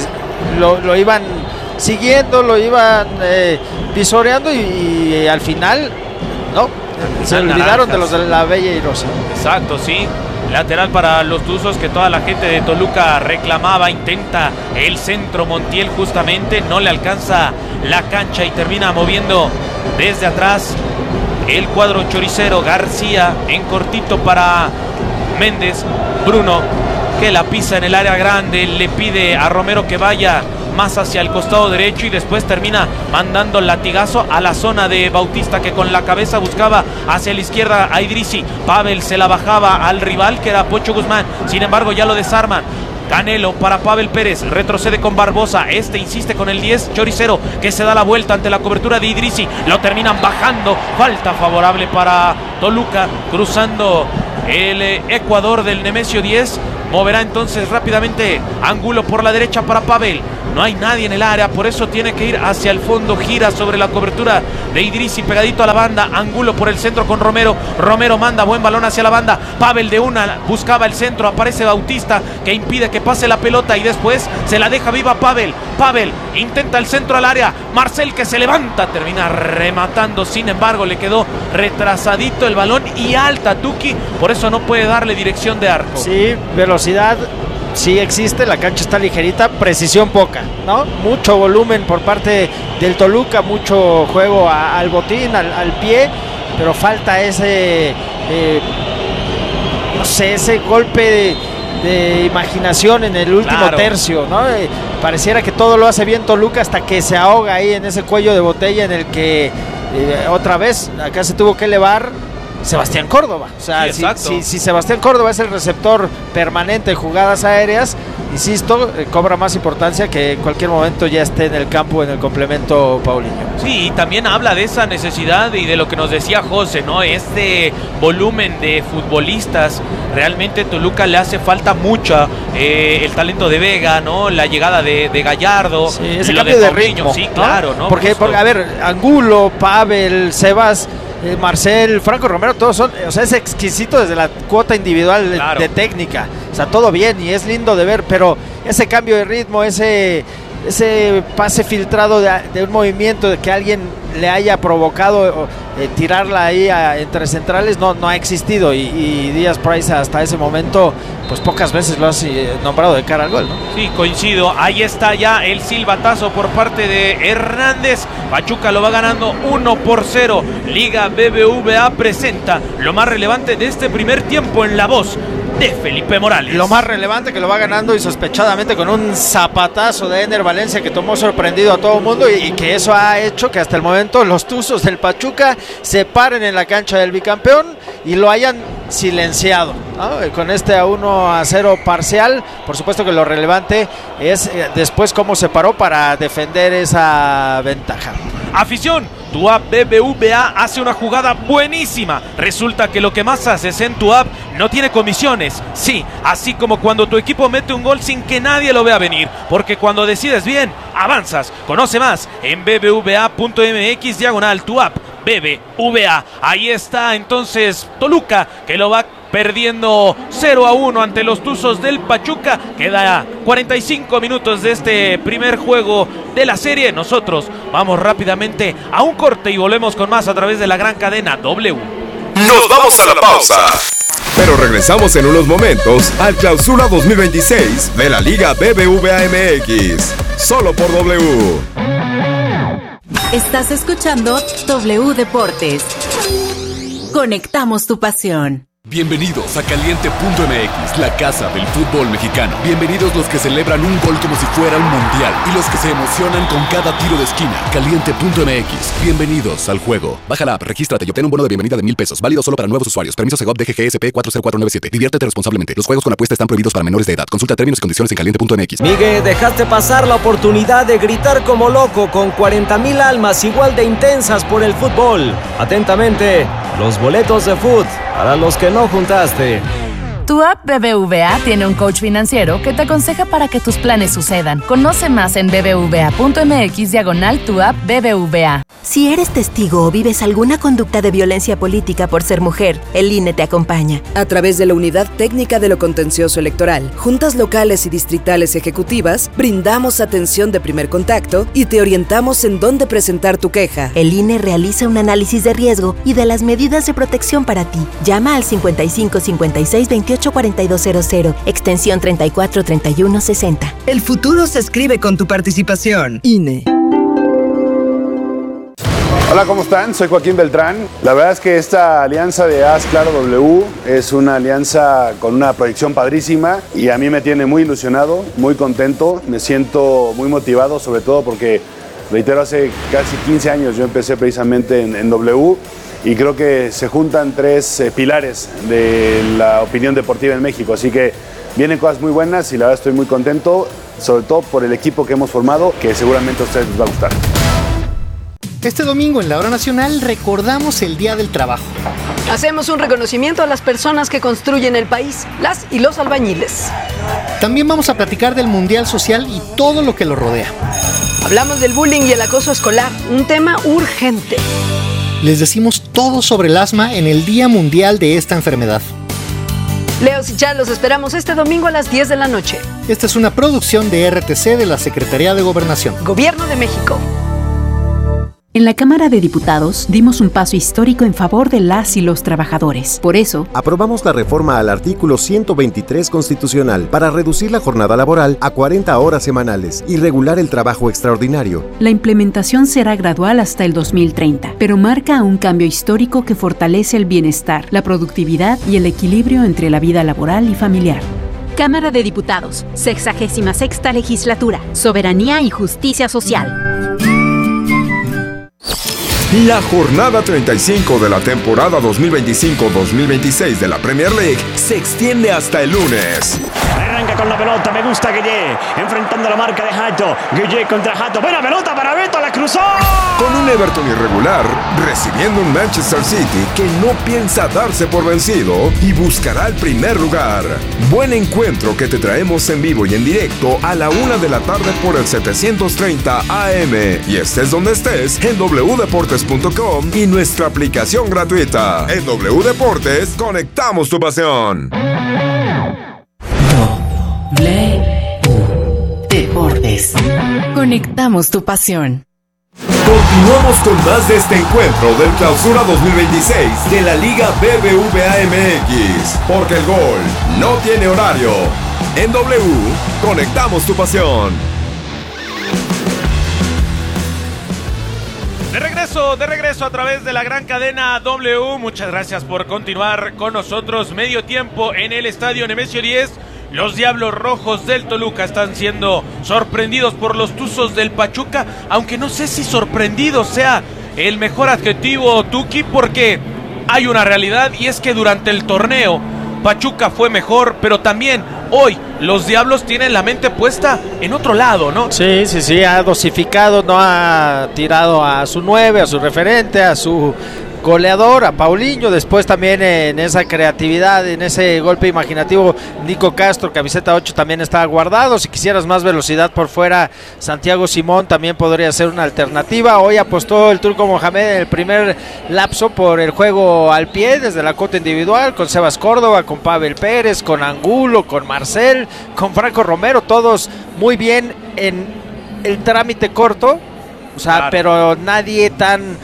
lo iban siguiendo, lo iban visoreando y al final, ¿no? Se olvidaron de los de la Bella Irosa. Exacto, sí. Lateral para los Tuzos, que toda la gente de Toluca reclamaba, intenta el centro Montiel justamente, no le alcanza la cancha y termina moviendo desde atrás el cuadro choricero. García en cortito para Méndez, Bruno que la pisa en el área grande, le pide a Romero que vaya más hacia el costado derecho y después termina mandando el latigazo a la zona de Bautista, que con la cabeza buscaba hacia la izquierda a Idrissi. Pavel se la bajaba al rival, que era Pocho Guzmán, sin embargo ya lo desarman. Canelo para Pavel Pérez, retrocede con Barbosa, este insiste con el 10, Choricero, que se da la vuelta ante la cobertura de Idrissi, lo terminan bajando, falta favorable para Toluca, cruzando el Ecuador del Nemesio 10, moverá entonces rápidamente Angulo por la derecha para Pavel, no hay nadie en el área, por eso tiene que ir hacia el fondo, gira sobre la cobertura de Idrissi, pegadito a la banda, Angulo por el centro con Romero, Romero manda buen balón hacia la banda, Pavel de una, buscaba el centro, aparece Bautista, que impide que pase la pelota y después se la deja viva Pavel, intenta el centro al área, Marcel que se levanta, termina rematando, sin embargo le quedó retrasadito el balón y alta Tuki, por eso no puede darle dirección de arco. Sí, velocidad sí existe, la cancha está ligerita, precisión poca, ¿no? Mucho volumen por parte del Toluca, mucho juego al botín, al pie, pero falta ese, no sé, ese golpe de imaginación en el último tercio, ¿no? Pareciera que todo lo hace bien Toluca hasta que se ahoga ahí en ese cuello de botella en el que otra vez acá se tuvo que elevar Sebastián Córdoba. O sea, si Sebastián Córdoba es el receptor permanente de jugadas aéreas, insisto, cobra más importancia que en cualquier momento ya esté en el campo en el complemento Paulinho. Sí, y también habla de esa necesidad y de lo que nos decía José, ¿no? Este volumen de futbolistas, realmente Toluca le hace falta mucho el talento de Vega, ¿no? La llegada de Gallardo. Sí, ese cambio de ritmo. Sí, claro, ¿no? Porque, a ver, Angulo, Pavel, Sebas, Marcel, Franco Romero, todos son, o sea, es exquisito desde la cuota individual de técnica, o sea, todo bien y es lindo de ver, pero ese cambio de ritmo, ese pase filtrado de un movimiento de que alguien le haya provocado tirarla ahí entre centrales no ha existido y Díaz Price hasta ese momento pues pocas veces lo has nombrado de cara al gol, ¿no? Sí, coincido, ahí está ya el silbatazo por parte de Hernández, Pachuca lo va ganando 1-0, Liga BBVA presenta lo más relevante de este primer tiempo en la voz de Felipe Morales. Lo más relevante que lo va ganando y sospechadamente con un zapatazo de Ener Valencia que tomó sorprendido a todo el mundo y que eso ha hecho que hasta el momento los tuzos del Pachuca se paren en la cancha del bicampeón y lo hayan silenciado, ¿no? Con este 1-0 parcial. Por supuesto que lo relevante es después cómo se paró para defender esa ventaja. Afición, tu app BBVA hace una jugada buenísima. Resulta que lo que más haces en tu app no tiene comisiones. Sí, así como cuando tu equipo mete un gol sin que nadie lo vea venir. Porque cuando decides bien, avanzas. Conoce más en bbva.mx/tu app BBVA. Ahí está entonces Toluca, que lo va perdiendo 0-1 ante los Tuzos del Pachuca. Queda 45 minutos de este primer juego de la serie. Nosotros vamos rápidamente a un corte y volvemos con más a través de la gran cadena W. Nos vamos a la pausa, pero regresamos en unos momentos al Clausura 2026 de la Liga BBVA MX, solo por W. Estás escuchando W Deportes. Conectamos tu pasión. Bienvenidos a Caliente.mx, la casa del fútbol mexicano. Bienvenidos los que celebran un gol como si fuera un mundial y los que se emocionan con cada tiro de esquina. Caliente.mx, bienvenidos al juego. Baja la app, regístrate y obtén un bono de bienvenida de $1,000. Válido solo para nuevos usuarios. Permiso Segov DGGSP 40497. Diviértete responsablemente. Los juegos con apuesta están prohibidos para menores de edad. Consulta términos y condiciones en Caliente.mx. Miguel, dejaste pasar la oportunidad de gritar como loco con 40,000 almas igual de intensas por el fútbol. Atentamente, los boletos de fútbol para los que no juntaste. Tu app BBVA tiene un coach financiero que te aconseja para que tus planes sucedan. Conoce más en bbva.mx/tu app BBVA. Si eres testigo o vives alguna conducta de violencia política por ser mujer, el INE te acompaña. A través de la Unidad Técnica de lo Contencioso Electoral, juntas locales y distritales ejecutivas, brindamos atención de primer contacto y te orientamos en dónde presentar tu queja. El INE realiza un análisis de riesgo y de las medidas de protección para ti. Llama al 55 56 28 4200, extensión 34 31 60. El futuro se escribe con tu participación. INE. Hola, ¿cómo están? Soy Joaquín Beltrán. La verdad es que esta alianza de Haz Claro W es una alianza con una proyección padrísima y a mí me tiene muy ilusionado, muy contento, me siento muy motivado, sobre todo porque, reitero, hace casi 15 años yo empecé precisamente en W y creo que se juntan tres pilares de la opinión deportiva en México, así que vienen cosas muy buenas y la verdad estoy muy contento, sobre todo por el equipo que hemos formado, que seguramente a ustedes les va a gustar. Este domingo en la Hora Nacional recordamos el Día del Trabajo. Hacemos un reconocimiento a las personas que construyen el país, las y los albañiles. También vamos a platicar del Mundial Social y todo lo que lo rodea. Hablamos del bullying y el acoso escolar, un tema urgente. Les decimos todo sobre el asma en el Día Mundial de esta enfermedad. Leos y Char, los esperamos este domingo a las 10 de la noche. Esta es una producción de RTC de la Secretaría de Gobernación. Gobierno de México. En la Cámara de Diputados dimos un paso histórico en favor de las y los trabajadores. Por eso, aprobamos la reforma al artículo 123 constitucional para reducir la jornada laboral a 40 horas semanales y regular el trabajo extraordinario. La implementación será gradual hasta el 2030, pero marca un cambio histórico que fortalece el bienestar, la productividad y el equilibrio entre la vida laboral y familiar. Cámara de Diputados, 66ª Legislatura, Soberanía y Justicia Social. La jornada 35 de la temporada 2025-2026 de la Premier League se extiende hasta el lunes. Arranca con la pelota, me gusta Gueye, enfrentando la marca de Hato. Gueye contra Hato, buena pelota para Beto, la cruzó. Con un Everton irregular, recibiendo un Manchester City que no piensa darse por vencido y buscará el primer lugar. Buen encuentro que te traemos en vivo y en directo a la 1 de la tarde por el 730 AM. Y estés donde estés, en wdeportes.com y nuestra aplicación gratuita. En W Deportes, conectamos tu pasión. Deportes. Conectamos tu pasión. Continuamos con más de este encuentro del Clausura 2026 de la Liga BBVA MX, porque el gol no tiene horario. En W, conectamos tu pasión. De regreso a través de la gran cadena W. Muchas gracias por continuar con nosotros. Medio tiempo en el estadio Nemesio 10. Los Diablos Rojos del Toluca están siendo sorprendidos por los Tuzos del Pachuca, aunque no sé si sorprendido sea el mejor adjetivo, Tuki, porque hay una realidad y es que durante el torneo Pachuca fue mejor, pero también hoy los Diablos tienen la mente puesta en otro lado, ¿no? Sí, ha dosificado, no ha tirado a su 9, a su referente, a su goleador, a Paulinho. Después también en esa creatividad, en ese golpe imaginativo, Nico Castro, camiseta 8, también está guardado. Si quisieras más velocidad por fuera, Santiago Simón también podría ser una alternativa. Hoy apostó el Turco Mohamed en el primer lapso por el juego al pie, desde la cota individual, con Sebas Córdoba, con Pavel Pérez, con Angulo, con Marcel, con Franco Romero, todos muy bien en el trámite corto, o sea, claro, pero nadie tan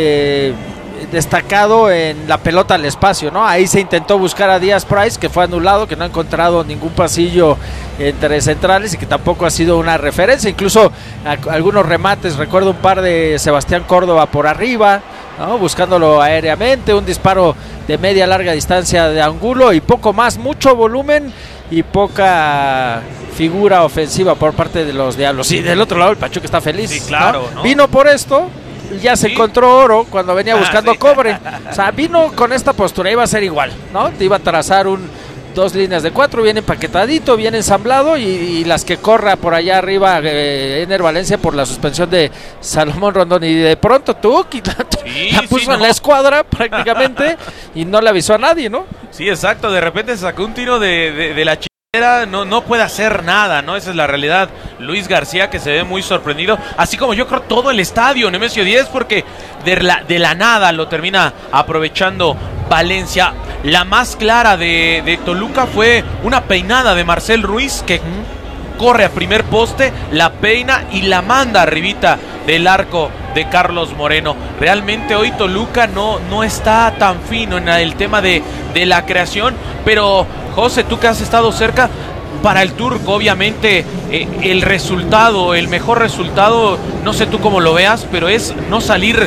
destacado en la pelota al espacio, ¿no? Ahí se intentó buscar a Díaz Price, que fue anulado, que no ha encontrado ningún pasillo entre centrales y que tampoco ha sido una referencia. Incluso algunos remates, recuerdo un par de Sebastián Córdoba por arriba, ¿no? Buscándolo aéreamente, un disparo de media larga distancia de Angulo y poco más, mucho volumen y poca figura ofensiva por parte de los Diablos. Y del otro lado el Pachuca está feliz, sí, claro, ¿no? Vino por esto, ya se encontró oro cuando venía buscando cobre. O sea, vino con esta postura, iba a ser igual, ¿no? Te iba a trazar dos líneas de 4, bien empaquetadito, bien ensamblado, y las que corra por allá arriba Ener Valencia por la suspensión de Salomón Rondón, y de pronto la puso en la escuadra prácticamente y no le avisó a nadie, ¿no? Sí, exacto, de repente sacó un tiro de la no puede hacer nada, ¿no? Esa es la realidad. Luis García, que se ve muy sorprendido, así como yo creo todo el estadio Nemesio 10, porque de la nada lo termina aprovechando Valencia. La más clara de Toluca fue una peinada de Marcel Ruiz, que corre a primer poste, la peina y la manda arribita del arco de Carlos Moreno. Realmente hoy Toluca no está tan fino en el tema de la creación, pero José, tú que has estado cerca, para el Turco obviamente el mejor resultado, no sé tú cómo lo veas, pero es no salir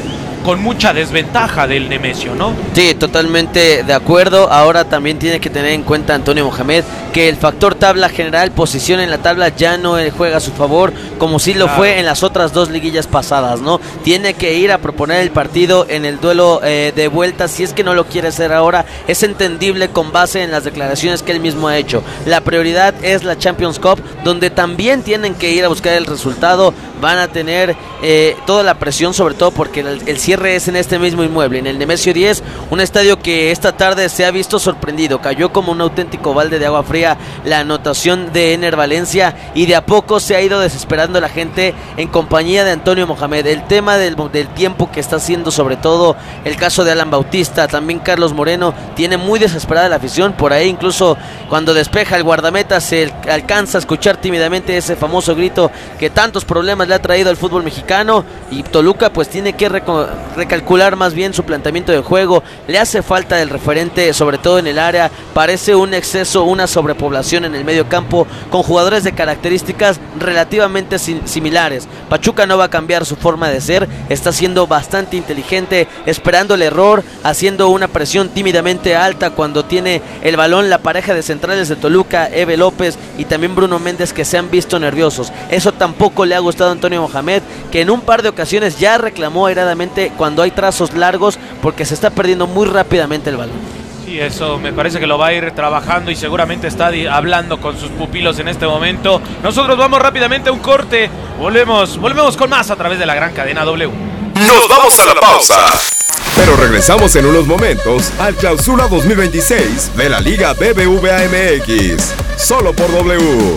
con mucha desventaja del Nemesio, ¿no? Sí, totalmente de acuerdo. Ahora también tiene que tener en cuenta Antonio Mohamed que el factor tabla general, posición en la tabla, ya no juega a su favor como sí lo fue en las otras 2 liguillas pasadas, ¿no? Tiene que ir a proponer el partido en el duelo de vuelta, si es que no lo quiere hacer ahora. Es entendible con base en las declaraciones que él mismo ha hecho. La prioridad es la Champions Cup, donde también tienen que ir a buscar el resultado. Van a tener toda la presión, sobre todo porque el cierre es en este mismo inmueble, en el Nemesio 10, un estadio que esta tarde se ha visto sorprendido. Cayó como un auténtico balde de agua fría la anotación de Ener Valencia y de a poco se ha ido desesperando la gente en compañía de Antonio Mohamed. El tema del tiempo que está haciendo, sobre todo el caso de Alan Bautista, también Carlos Moreno, tiene muy desesperada la afición. Por ahí incluso cuando despeja el guardameta se alcanza a escuchar tímidamente ese famoso grito que tantos problemas le ha traído al fútbol mexicano, y Toluca pues tiene que recalcular más bien su planteamiento de juego. Le hace falta el referente, sobre todo en el área. Parece un exceso, una sobrepoblación en el medio campo con jugadores de características relativamente similares. Pachuca no va a cambiar su forma de ser, está siendo bastante inteligente, esperando el error, haciendo una presión tímidamente alta cuando tiene el balón la pareja de centrales de Toluca, Eve López y también Bruno Méndez, que se han visto nerviosos. Eso tampoco le ha gustado a Antonio Mohamed, que en un par de ocasiones ya reclamó airadamente cuando hay trazos largos porque se está perdiendo muy rápidamente el balón. Sí, eso me parece que lo va a ir trabajando y seguramente está hablando con sus pupilos en este momento. Nosotros vamos rápidamente a un corte, volvemos con más a través de la gran cadena W. Nos vamos a la pausa, pero regresamos en unos momentos al Clausura 2026 de la Liga BBVA MX, solo por W.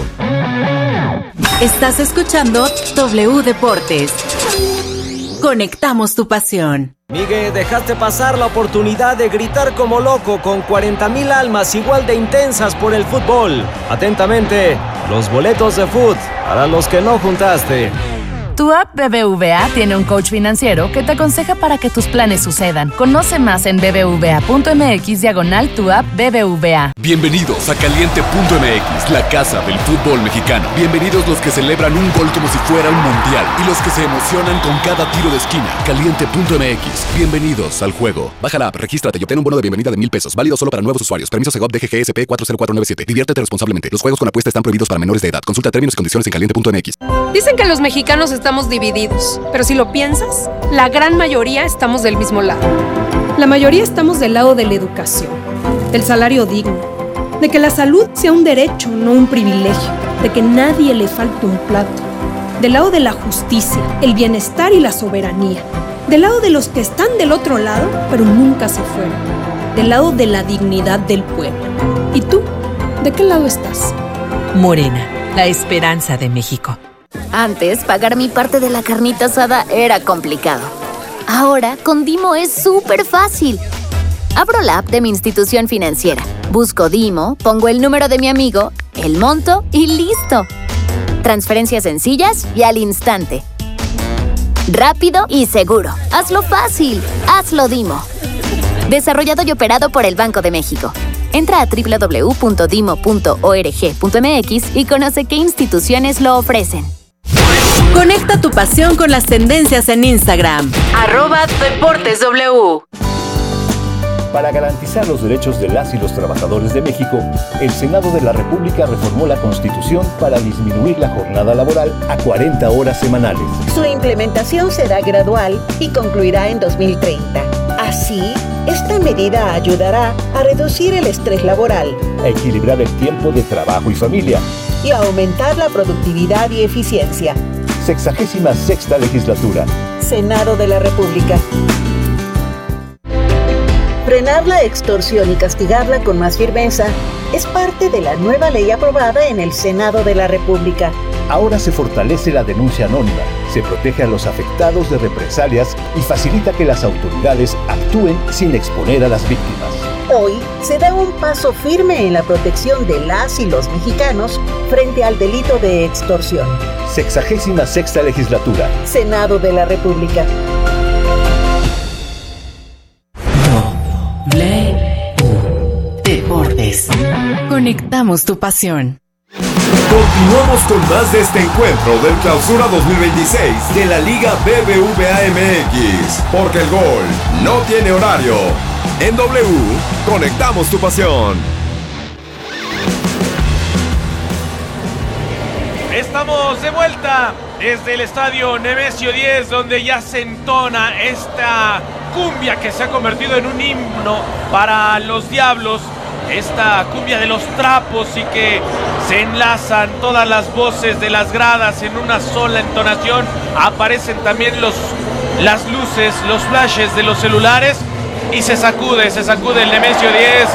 Estás escuchando W Deportes. Conectamos tu pasión. Miguel, dejaste pasar la oportunidad de gritar como loco con 40,000 almas igual de intensas por el fútbol. Atentamente, los boletos de fútbol para los que no juntaste. Tu app BBVA tiene un coach financiero que te aconseja para que tus planes sucedan. Conoce más en bbva.mx/tu app BBVA. Bienvenidos a Caliente.mx, la casa del fútbol mexicano. Bienvenidos los que celebran un gol como si fuera un mundial y los que se emocionan con cada tiro de esquina. Caliente.mx, bienvenidos al juego. Baja la app, regístrate y obtén un bono de bienvenida de $1,000. Válido solo para nuevos usuarios. Permiso Segov DGGSP 40497. Diviértete responsablemente. Los juegos con apuesta están prohibidos para menores de edad. Consulta términos y condiciones en Caliente.mx. Dicen que los mexicanos estamos divididos, pero si lo piensas, la gran mayoría estamos del mismo lado. La mayoría estamos del lado de la educación, del salario digno, de que la salud sea un derecho, no un privilegio, de que nadie le falte un plato, del lado de la justicia, el bienestar y la soberanía, del lado de los que están del otro lado, pero nunca se fueron, del lado de la dignidad del pueblo. ¿Y tú? ¿De qué lado estás? Morena, la esperanza de México. Antes, pagar mi parte de la carnita asada era complicado. Ahora, con Dimo es súper fácil. Abro la app de mi institución financiera, busco Dimo, pongo el número de mi amigo, el monto y ¡listo! Transferencias sencillas y al instante. Rápido y seguro. Hazlo fácil. Hazlo Dimo. Desarrollado y operado por el Banco de México. Entra a www.dimo.org.mx y conoce qué instituciones lo ofrecen. Conecta tu pasión con las tendencias en Instagram. @DeportesW. Para garantizar los derechos de las y los trabajadores de México, el Senado de la República reformó la Constitución para disminuir la jornada laboral a 40 horas semanales. Su implementación será gradual y concluirá en 2030. Así, esta medida ayudará a reducir el estrés laboral, a equilibrar el tiempo de trabajo y familia y a aumentar la productividad y eficiencia. 66ª Legislatura. Senado de la República. Frenar la extorsión y castigarla con más firmeza es parte de la nueva ley aprobada en el Senado de la República. Ahora se fortalece la denuncia anónima, se protege a los afectados de represalias y facilita que las autoridades actúen sin exponer a las víctimas. Hoy se da un paso firme en la protección de las y los mexicanos frente al delito de extorsión. 66ª Legislatura. Senado de la República. Deportes. Conectamos tu pasión. Continuamos con más de este encuentro del Clausura 2026 de la Liga BBVA MX, porque el gol no tiene horario. En W, conectamos tu pasión. Estamos de vuelta desde el estadio Nemesio 10, donde ya se entona esta cumbia que se ha convertido en un himno para los Diablos. Esta cumbia de los trapos y que se enlazan todas las voces de las gradas en una sola entonación. Aparecen también las luces, los flashes de los celulares y se sacude el Nemesio 10.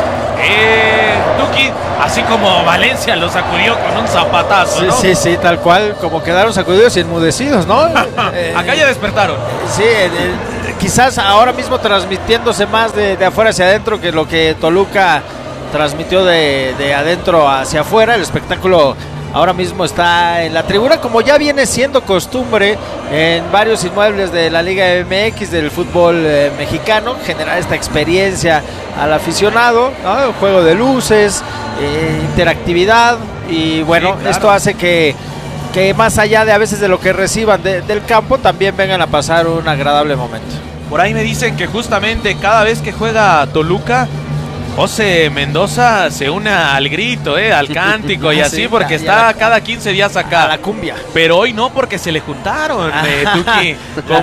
Tuki, así como Valencia lo sacudió con un zapatazo, ¿no? Sí, tal cual, como quedaron sacudidos y enmudecidos, ¿no? Acá ya despertaron. Sí, quizás ahora mismo transmitiéndose más de afuera hacia adentro que lo que Toluca transmitió de adentro hacia afuera. El espectáculo ahora mismo está en la tribuna, como ya viene siendo costumbre en varios inmuebles de la Liga MX, del fútbol mexicano, generar esta experiencia al aficionado, ¿no? Un juego de luces, interactividad, y bueno, sí, claro. Esto hace que más allá de a veces de lo que reciban del campo, también vengan a pasar un agradable momento. Por ahí me dicen que justamente cada vez que juega Toluca, José Mendoza se une al grito, al cántico y así, porque está cada 15 días acá. A la cumbia. Pero hoy no, porque se le juntaron, Tuki.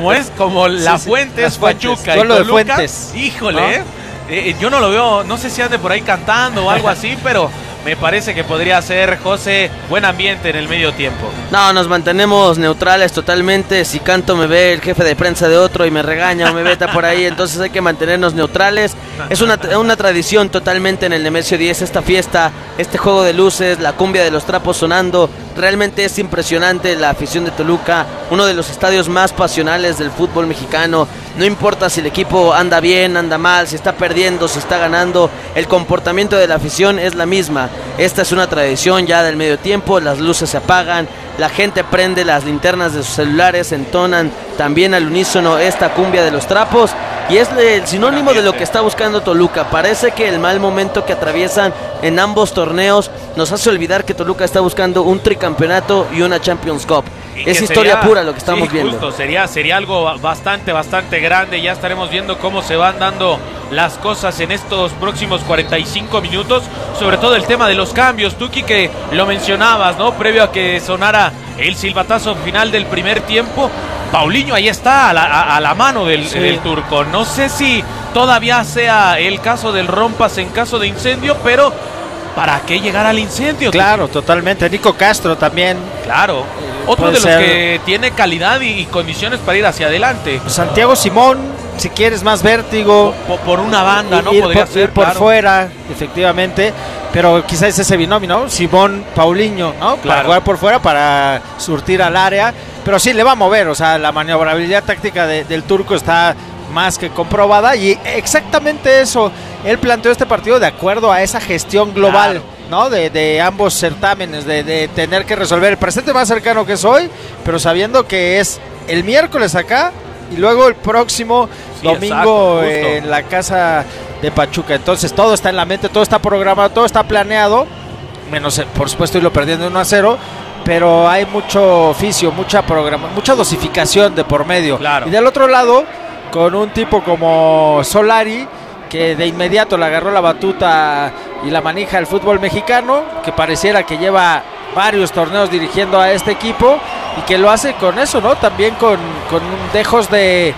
Como la fuente es Pachuca y Toluca, de Fuentes. Híjole, ¿no? Yo no lo veo, no sé si ande por ahí cantando o algo así, pero me parece que podría ser, José, buen ambiente en el medio tiempo. No, nos mantenemos neutrales totalmente. Si canto me ve el jefe de prensa de otro y me regaña o me veta por ahí, entonces hay que mantenernos neutrales. Es una tradición totalmente en el Nemesio 10, esta fiesta, este juego de luces, la cumbia de los trapos sonando. Realmente es impresionante la afición de Toluca, uno de los estadios más pasionales del fútbol mexicano. No importa si el equipo anda bien, anda mal, si está perdiendo, si está ganando, el comportamiento de la afición es la misma. Esta es una tradición ya del medio tiempo, las luces se apagan, la gente prende las linternas de sus celulares, entonan también al unísono esta cumbia de los trapos, y es el sinónimo de lo que está buscando Toluca. Parece que el mal momento que atraviesan en ambos torneos nos hace olvidar que Toluca está buscando un tricampeonato y una Champions Cup. Es historia pura lo que estamos viendo. Justo, sería algo bastante grande. Ya estaremos viendo cómo se van dando las cosas en estos próximos 45 minutos. Sobre todo el tema de los cambios, Tuki, que lo mencionabas, ¿no? Previo a que sonara el silbatazo final del primer tiempo. Paulinho ahí está a la mano del turco. No sé si todavía sea el caso del rompas en caso de incendio, pero ¿para qué llegar al incendio? Claro, Tuki? Totalmente. Nico Castro también. Claro. Otro de los que tiene calidad y condiciones para ir hacia adelante. Santiago Simón, si quieres más vértigo. Por una banda, ¿no? Podría ser por fuera, efectivamente. Pero quizás ese binomio, ¿no? Simón, Paulinho, ¿no? Claro. Para jugar por fuera, para surtir al área. Pero sí le va a mover, o sea, la maniobrabilidad táctica del turco está más que comprobada. Y exactamente eso, él planteó este partido de acuerdo a esa gestión global. Claro. ¿No? De ambos certámenes, de tener que resolver el presente más cercano que es hoy, pero sabiendo que es el miércoles acá y luego el próximo domingo en la casa de Pachuca. Entonces todo está en la mente, todo está programado, todo está planeado, menos por supuesto irlo perdiendo 1-0, pero hay mucho oficio, mucha dosificación de por medio. Claro. Y del otro lado, con un tipo como Solari, que de inmediato le agarró la batuta y la manija al fútbol mexicano, que pareciera que lleva varios torneos dirigiendo a este equipo y que lo hace con eso, ¿no? También con dejos de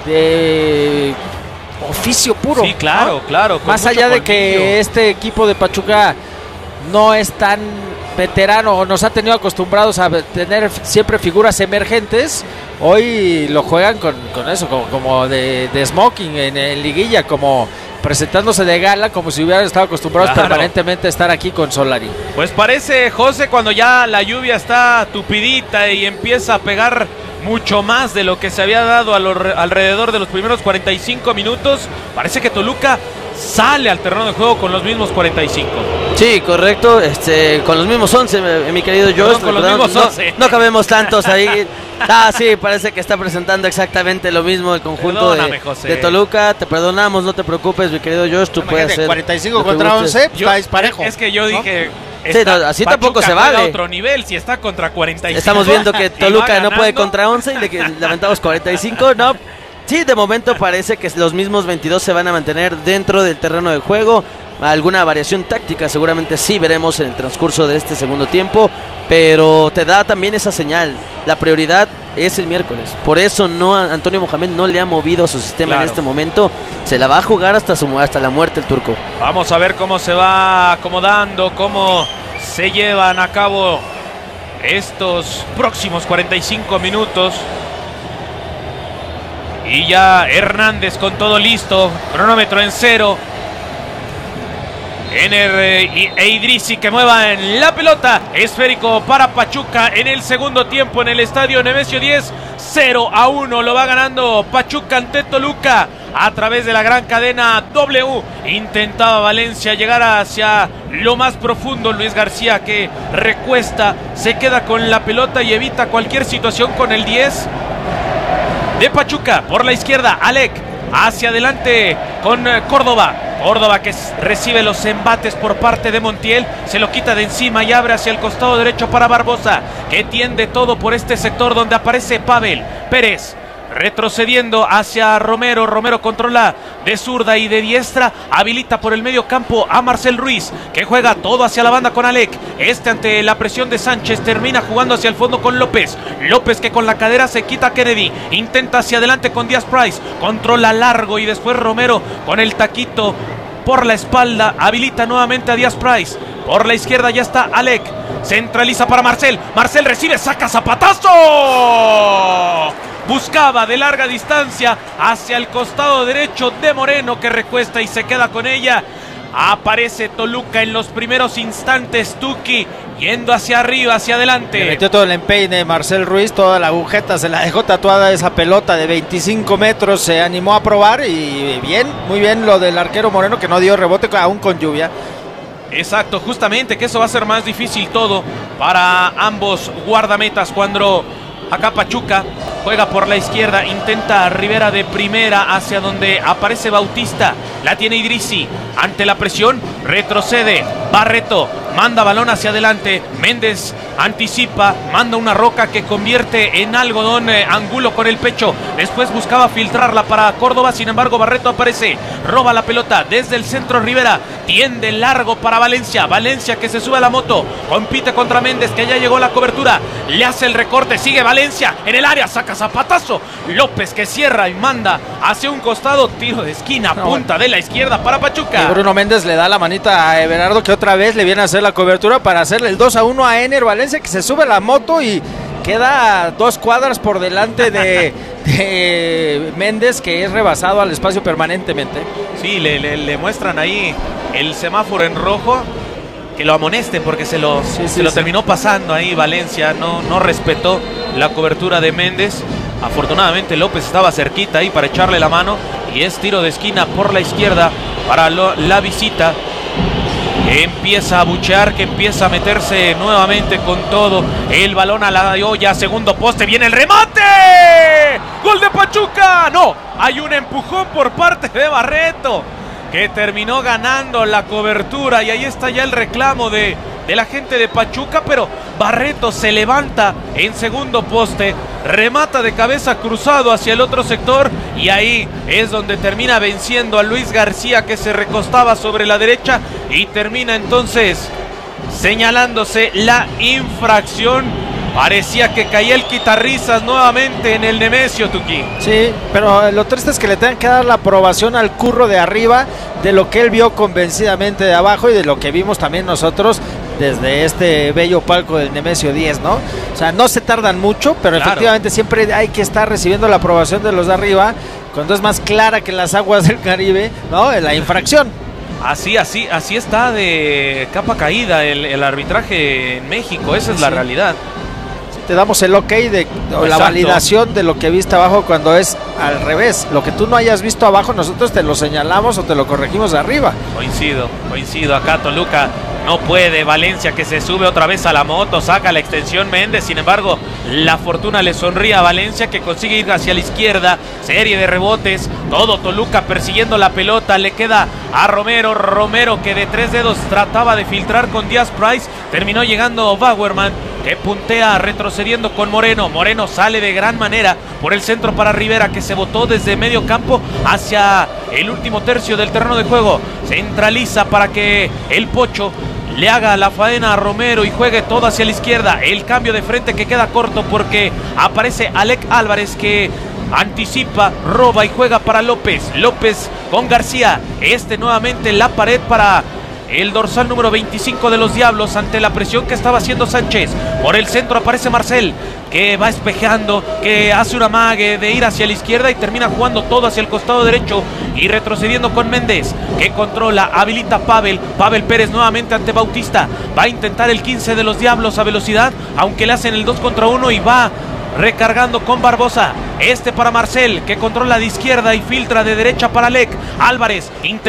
oficio puro. Sí, claro, ¿no? claro. Más allá de que este equipo de Pachuca no es tan veterano o nos ha tenido acostumbrados a tener siempre figuras emergentes, hoy lo juegan con eso, como de smoking en liguilla, como presentándose de gala, como si hubieran estado acostumbrados permanentemente a estar aquí con Solari. Pues parece, José, cuando ya la lluvia está tupidita y empieza a pegar mucho más de lo que se había dado alrededor de los primeros 45 minutos, parece que Toluca sale al terreno de juego con los mismos 45. Sí, correcto, con los mismos 11, mi querido Josh. Con los mismos 11. No cabemos tantos ahí. Sí, parece que está presentando exactamente lo mismo el conjunto de Toluca. Te perdonamos, no te preocupes, mi querido Josh, tú puedes hacer 45 contra 11, estáis parejo. Es que yo dije, Sí, no, así Pachuca tampoco se juega vale. a otro nivel si está contra 45. Estamos viendo que y Toluca va no puede ganando. contra 11 y le lamentamos 45, no. Sí, de momento parece que los mismos 22 se van a mantener dentro del terreno de juego. Alguna variación táctica seguramente sí veremos en el transcurso de este segundo tiempo, pero te da también esa señal. La prioridad es el miércoles. Por eso Antonio Mohamed no le ha movido su sistema en este momento. Se la va a jugar hasta la muerte el turco. Vamos a ver cómo se va acomodando, cómo se llevan a cabo estos próximos 45 minutos. Y ya Hernández con todo listo, cronómetro en 0. E Idrissi que mueva en la pelota, esférico para Pachuca en el segundo tiempo en el estadio Nemesio 10, 0-1 lo va ganando Pachuca ante Toluca a través de la gran cadena W. Intentaba Valencia llegar hacia lo más profundo, Luis García que recuesta, se queda con la pelota y evita cualquier situación con el 10 de Pachuca. Por la izquierda, Alec hacia adelante con Córdoba que recibe los embates por parte de Montiel, se lo quita de encima y abre hacia el costado derecho para Barbosa, que tiende todo por este sector donde aparece Pavel Pérez. Retrocediendo hacia Romero, Romero controla de zurda y de diestra, habilita por el medio campo a Marcel Ruiz, que juega todo hacia la banda con Alec. Ante la presión de Sánchez termina jugando hacia el fondo con López. López que con la cadera se quita a Kennedy, intenta hacia adelante con Díaz Price, controla largo y después Romero con el taquito por la espalda, habilita nuevamente a Díaz Price. Por la izquierda ya está Alec, centraliza para Marcel, Marcel recibe, saca zapatazo. Buscaba de larga distancia hacia el costado derecho de Moreno, que recuesta y se queda con ella. Aparece Toluca en los primeros instantes, Tuki yendo hacia arriba, hacia adelante. Le metió todo el empeine Marcel Ruiz, toda la agujeta, se la dejó tatuada esa pelota de 25 metros, se animó a probar y bien, muy bien lo del arquero Moreno, que no dio rebote aún con lluvia. Exacto, justamente que eso va a ser más difícil todo para ambos guardametas cuando acá Pachuca juega por la izquierda, intenta Rivera de primera hacia donde aparece Bautista, la tiene Idrissi, ante la presión retrocede Barreto, manda balón hacia adelante, Méndez anticipa, manda una roca que convierte en algodón Angulo con el pecho, después buscaba filtrarla para Córdoba, sin embargo Barreto aparece, roba la pelota desde el centro Rivera, tiende largo para Valencia, Valencia que se sube a la moto, compite contra Méndez que ya llegó la cobertura, le hace el recorte, sigue Valencia en el área, saca zapatazo, López que cierra y manda hacia un costado, tiro de esquina, punta de la izquierda para Pachuca. Y Bruno Méndez le da la manita a Everardo, que otra vez le viene a hacer la cobertura para hacerle el 2-1 a Ener Valencia, que se sube a la moto y queda 2 cuadras por delante de Méndez, que es rebasado al espacio permanentemente. Sí, le muestran ahí el semáforo en rojo, que lo amoneste porque se lo terminó pasando ahí Valencia, no respetó la cobertura de Méndez. Afortunadamente López estaba cerquita ahí para echarle la mano y es tiro de esquina por la izquierda para la visita. Empieza a buchear, que empieza a meterse nuevamente con todo. El balón a la olla, segundo poste, viene el remate. ¡Gol de Pachuca! No, hay un empujón por parte de Barreto, que terminó ganando la cobertura y ahí está ya el reclamo de la gente de Pachuca, pero Barreto se levanta en segundo poste, remata de cabeza cruzado hacia el otro sector y ahí es donde termina venciendo a Luis García, que se recostaba sobre la derecha, y termina entonces señalándose la infracción. Parecía que caía el quitarrisas nuevamente en el Nemesio, Tuki. Sí, pero lo triste es que le tengan que dar la aprobación al curro de arriba de lo que él vio convencidamente de abajo y de lo que vimos también nosotros desde este bello palco del Nemesio 10, ¿no? O sea, no se tardan mucho, pero claro, efectivamente siempre hay que estar recibiendo la aprobación de los de arriba, cuando es más clara que las aguas del Caribe, ¿no? La infracción. Así está de capa caída el arbitraje en México, esa es la realidad. Te damos el ok o la validación de lo que viste abajo cuando es al revés. Lo que tú no hayas visto abajo, nosotros te lo señalamos o te lo corregimos de arriba. Coincido. Acá Toluca No puede. Valencia, que se sube otra vez a la moto, saca la extensión Méndez. Sin embargo, la fortuna le sonríe a Valencia, que consigue ir hacia la izquierda. Serie de rebotes. Todo Toluca persiguiendo la pelota. Le queda a Romero. Romero, que de 3 dedos trataba de filtrar con Díaz Price. Terminó llegando Bauerman, que puntea retrocediendo con Moreno. Moreno sale de gran manera por el centro para Rivera, que se botó desde medio campo hacia el último tercio del terreno de juego. Centraliza para que el Pocho le haga la faena a Romero y juegue todo hacia la izquierda. El cambio de frente que queda corto porque aparece Alec Álvarez, que anticipa, roba y juega para López. López con García. Nuevamente la pared para el dorsal número 25 de los Diablos ante la presión que estaba haciendo Sánchez. Por el centro aparece Marcel, que va espejando, que hace una amague de ir hacia la izquierda y termina jugando todo hacia el costado derecho y retrocediendo con Méndez, que controla, habilita Pavel Pérez nuevamente ante Bautista. Va a intentar el 15 de los Diablos a velocidad, aunque le hacen el 2 contra 1 y va recargando con Barbosa. Para Marcel, que controla de izquierda y filtra de derecha para Alec Álvarez.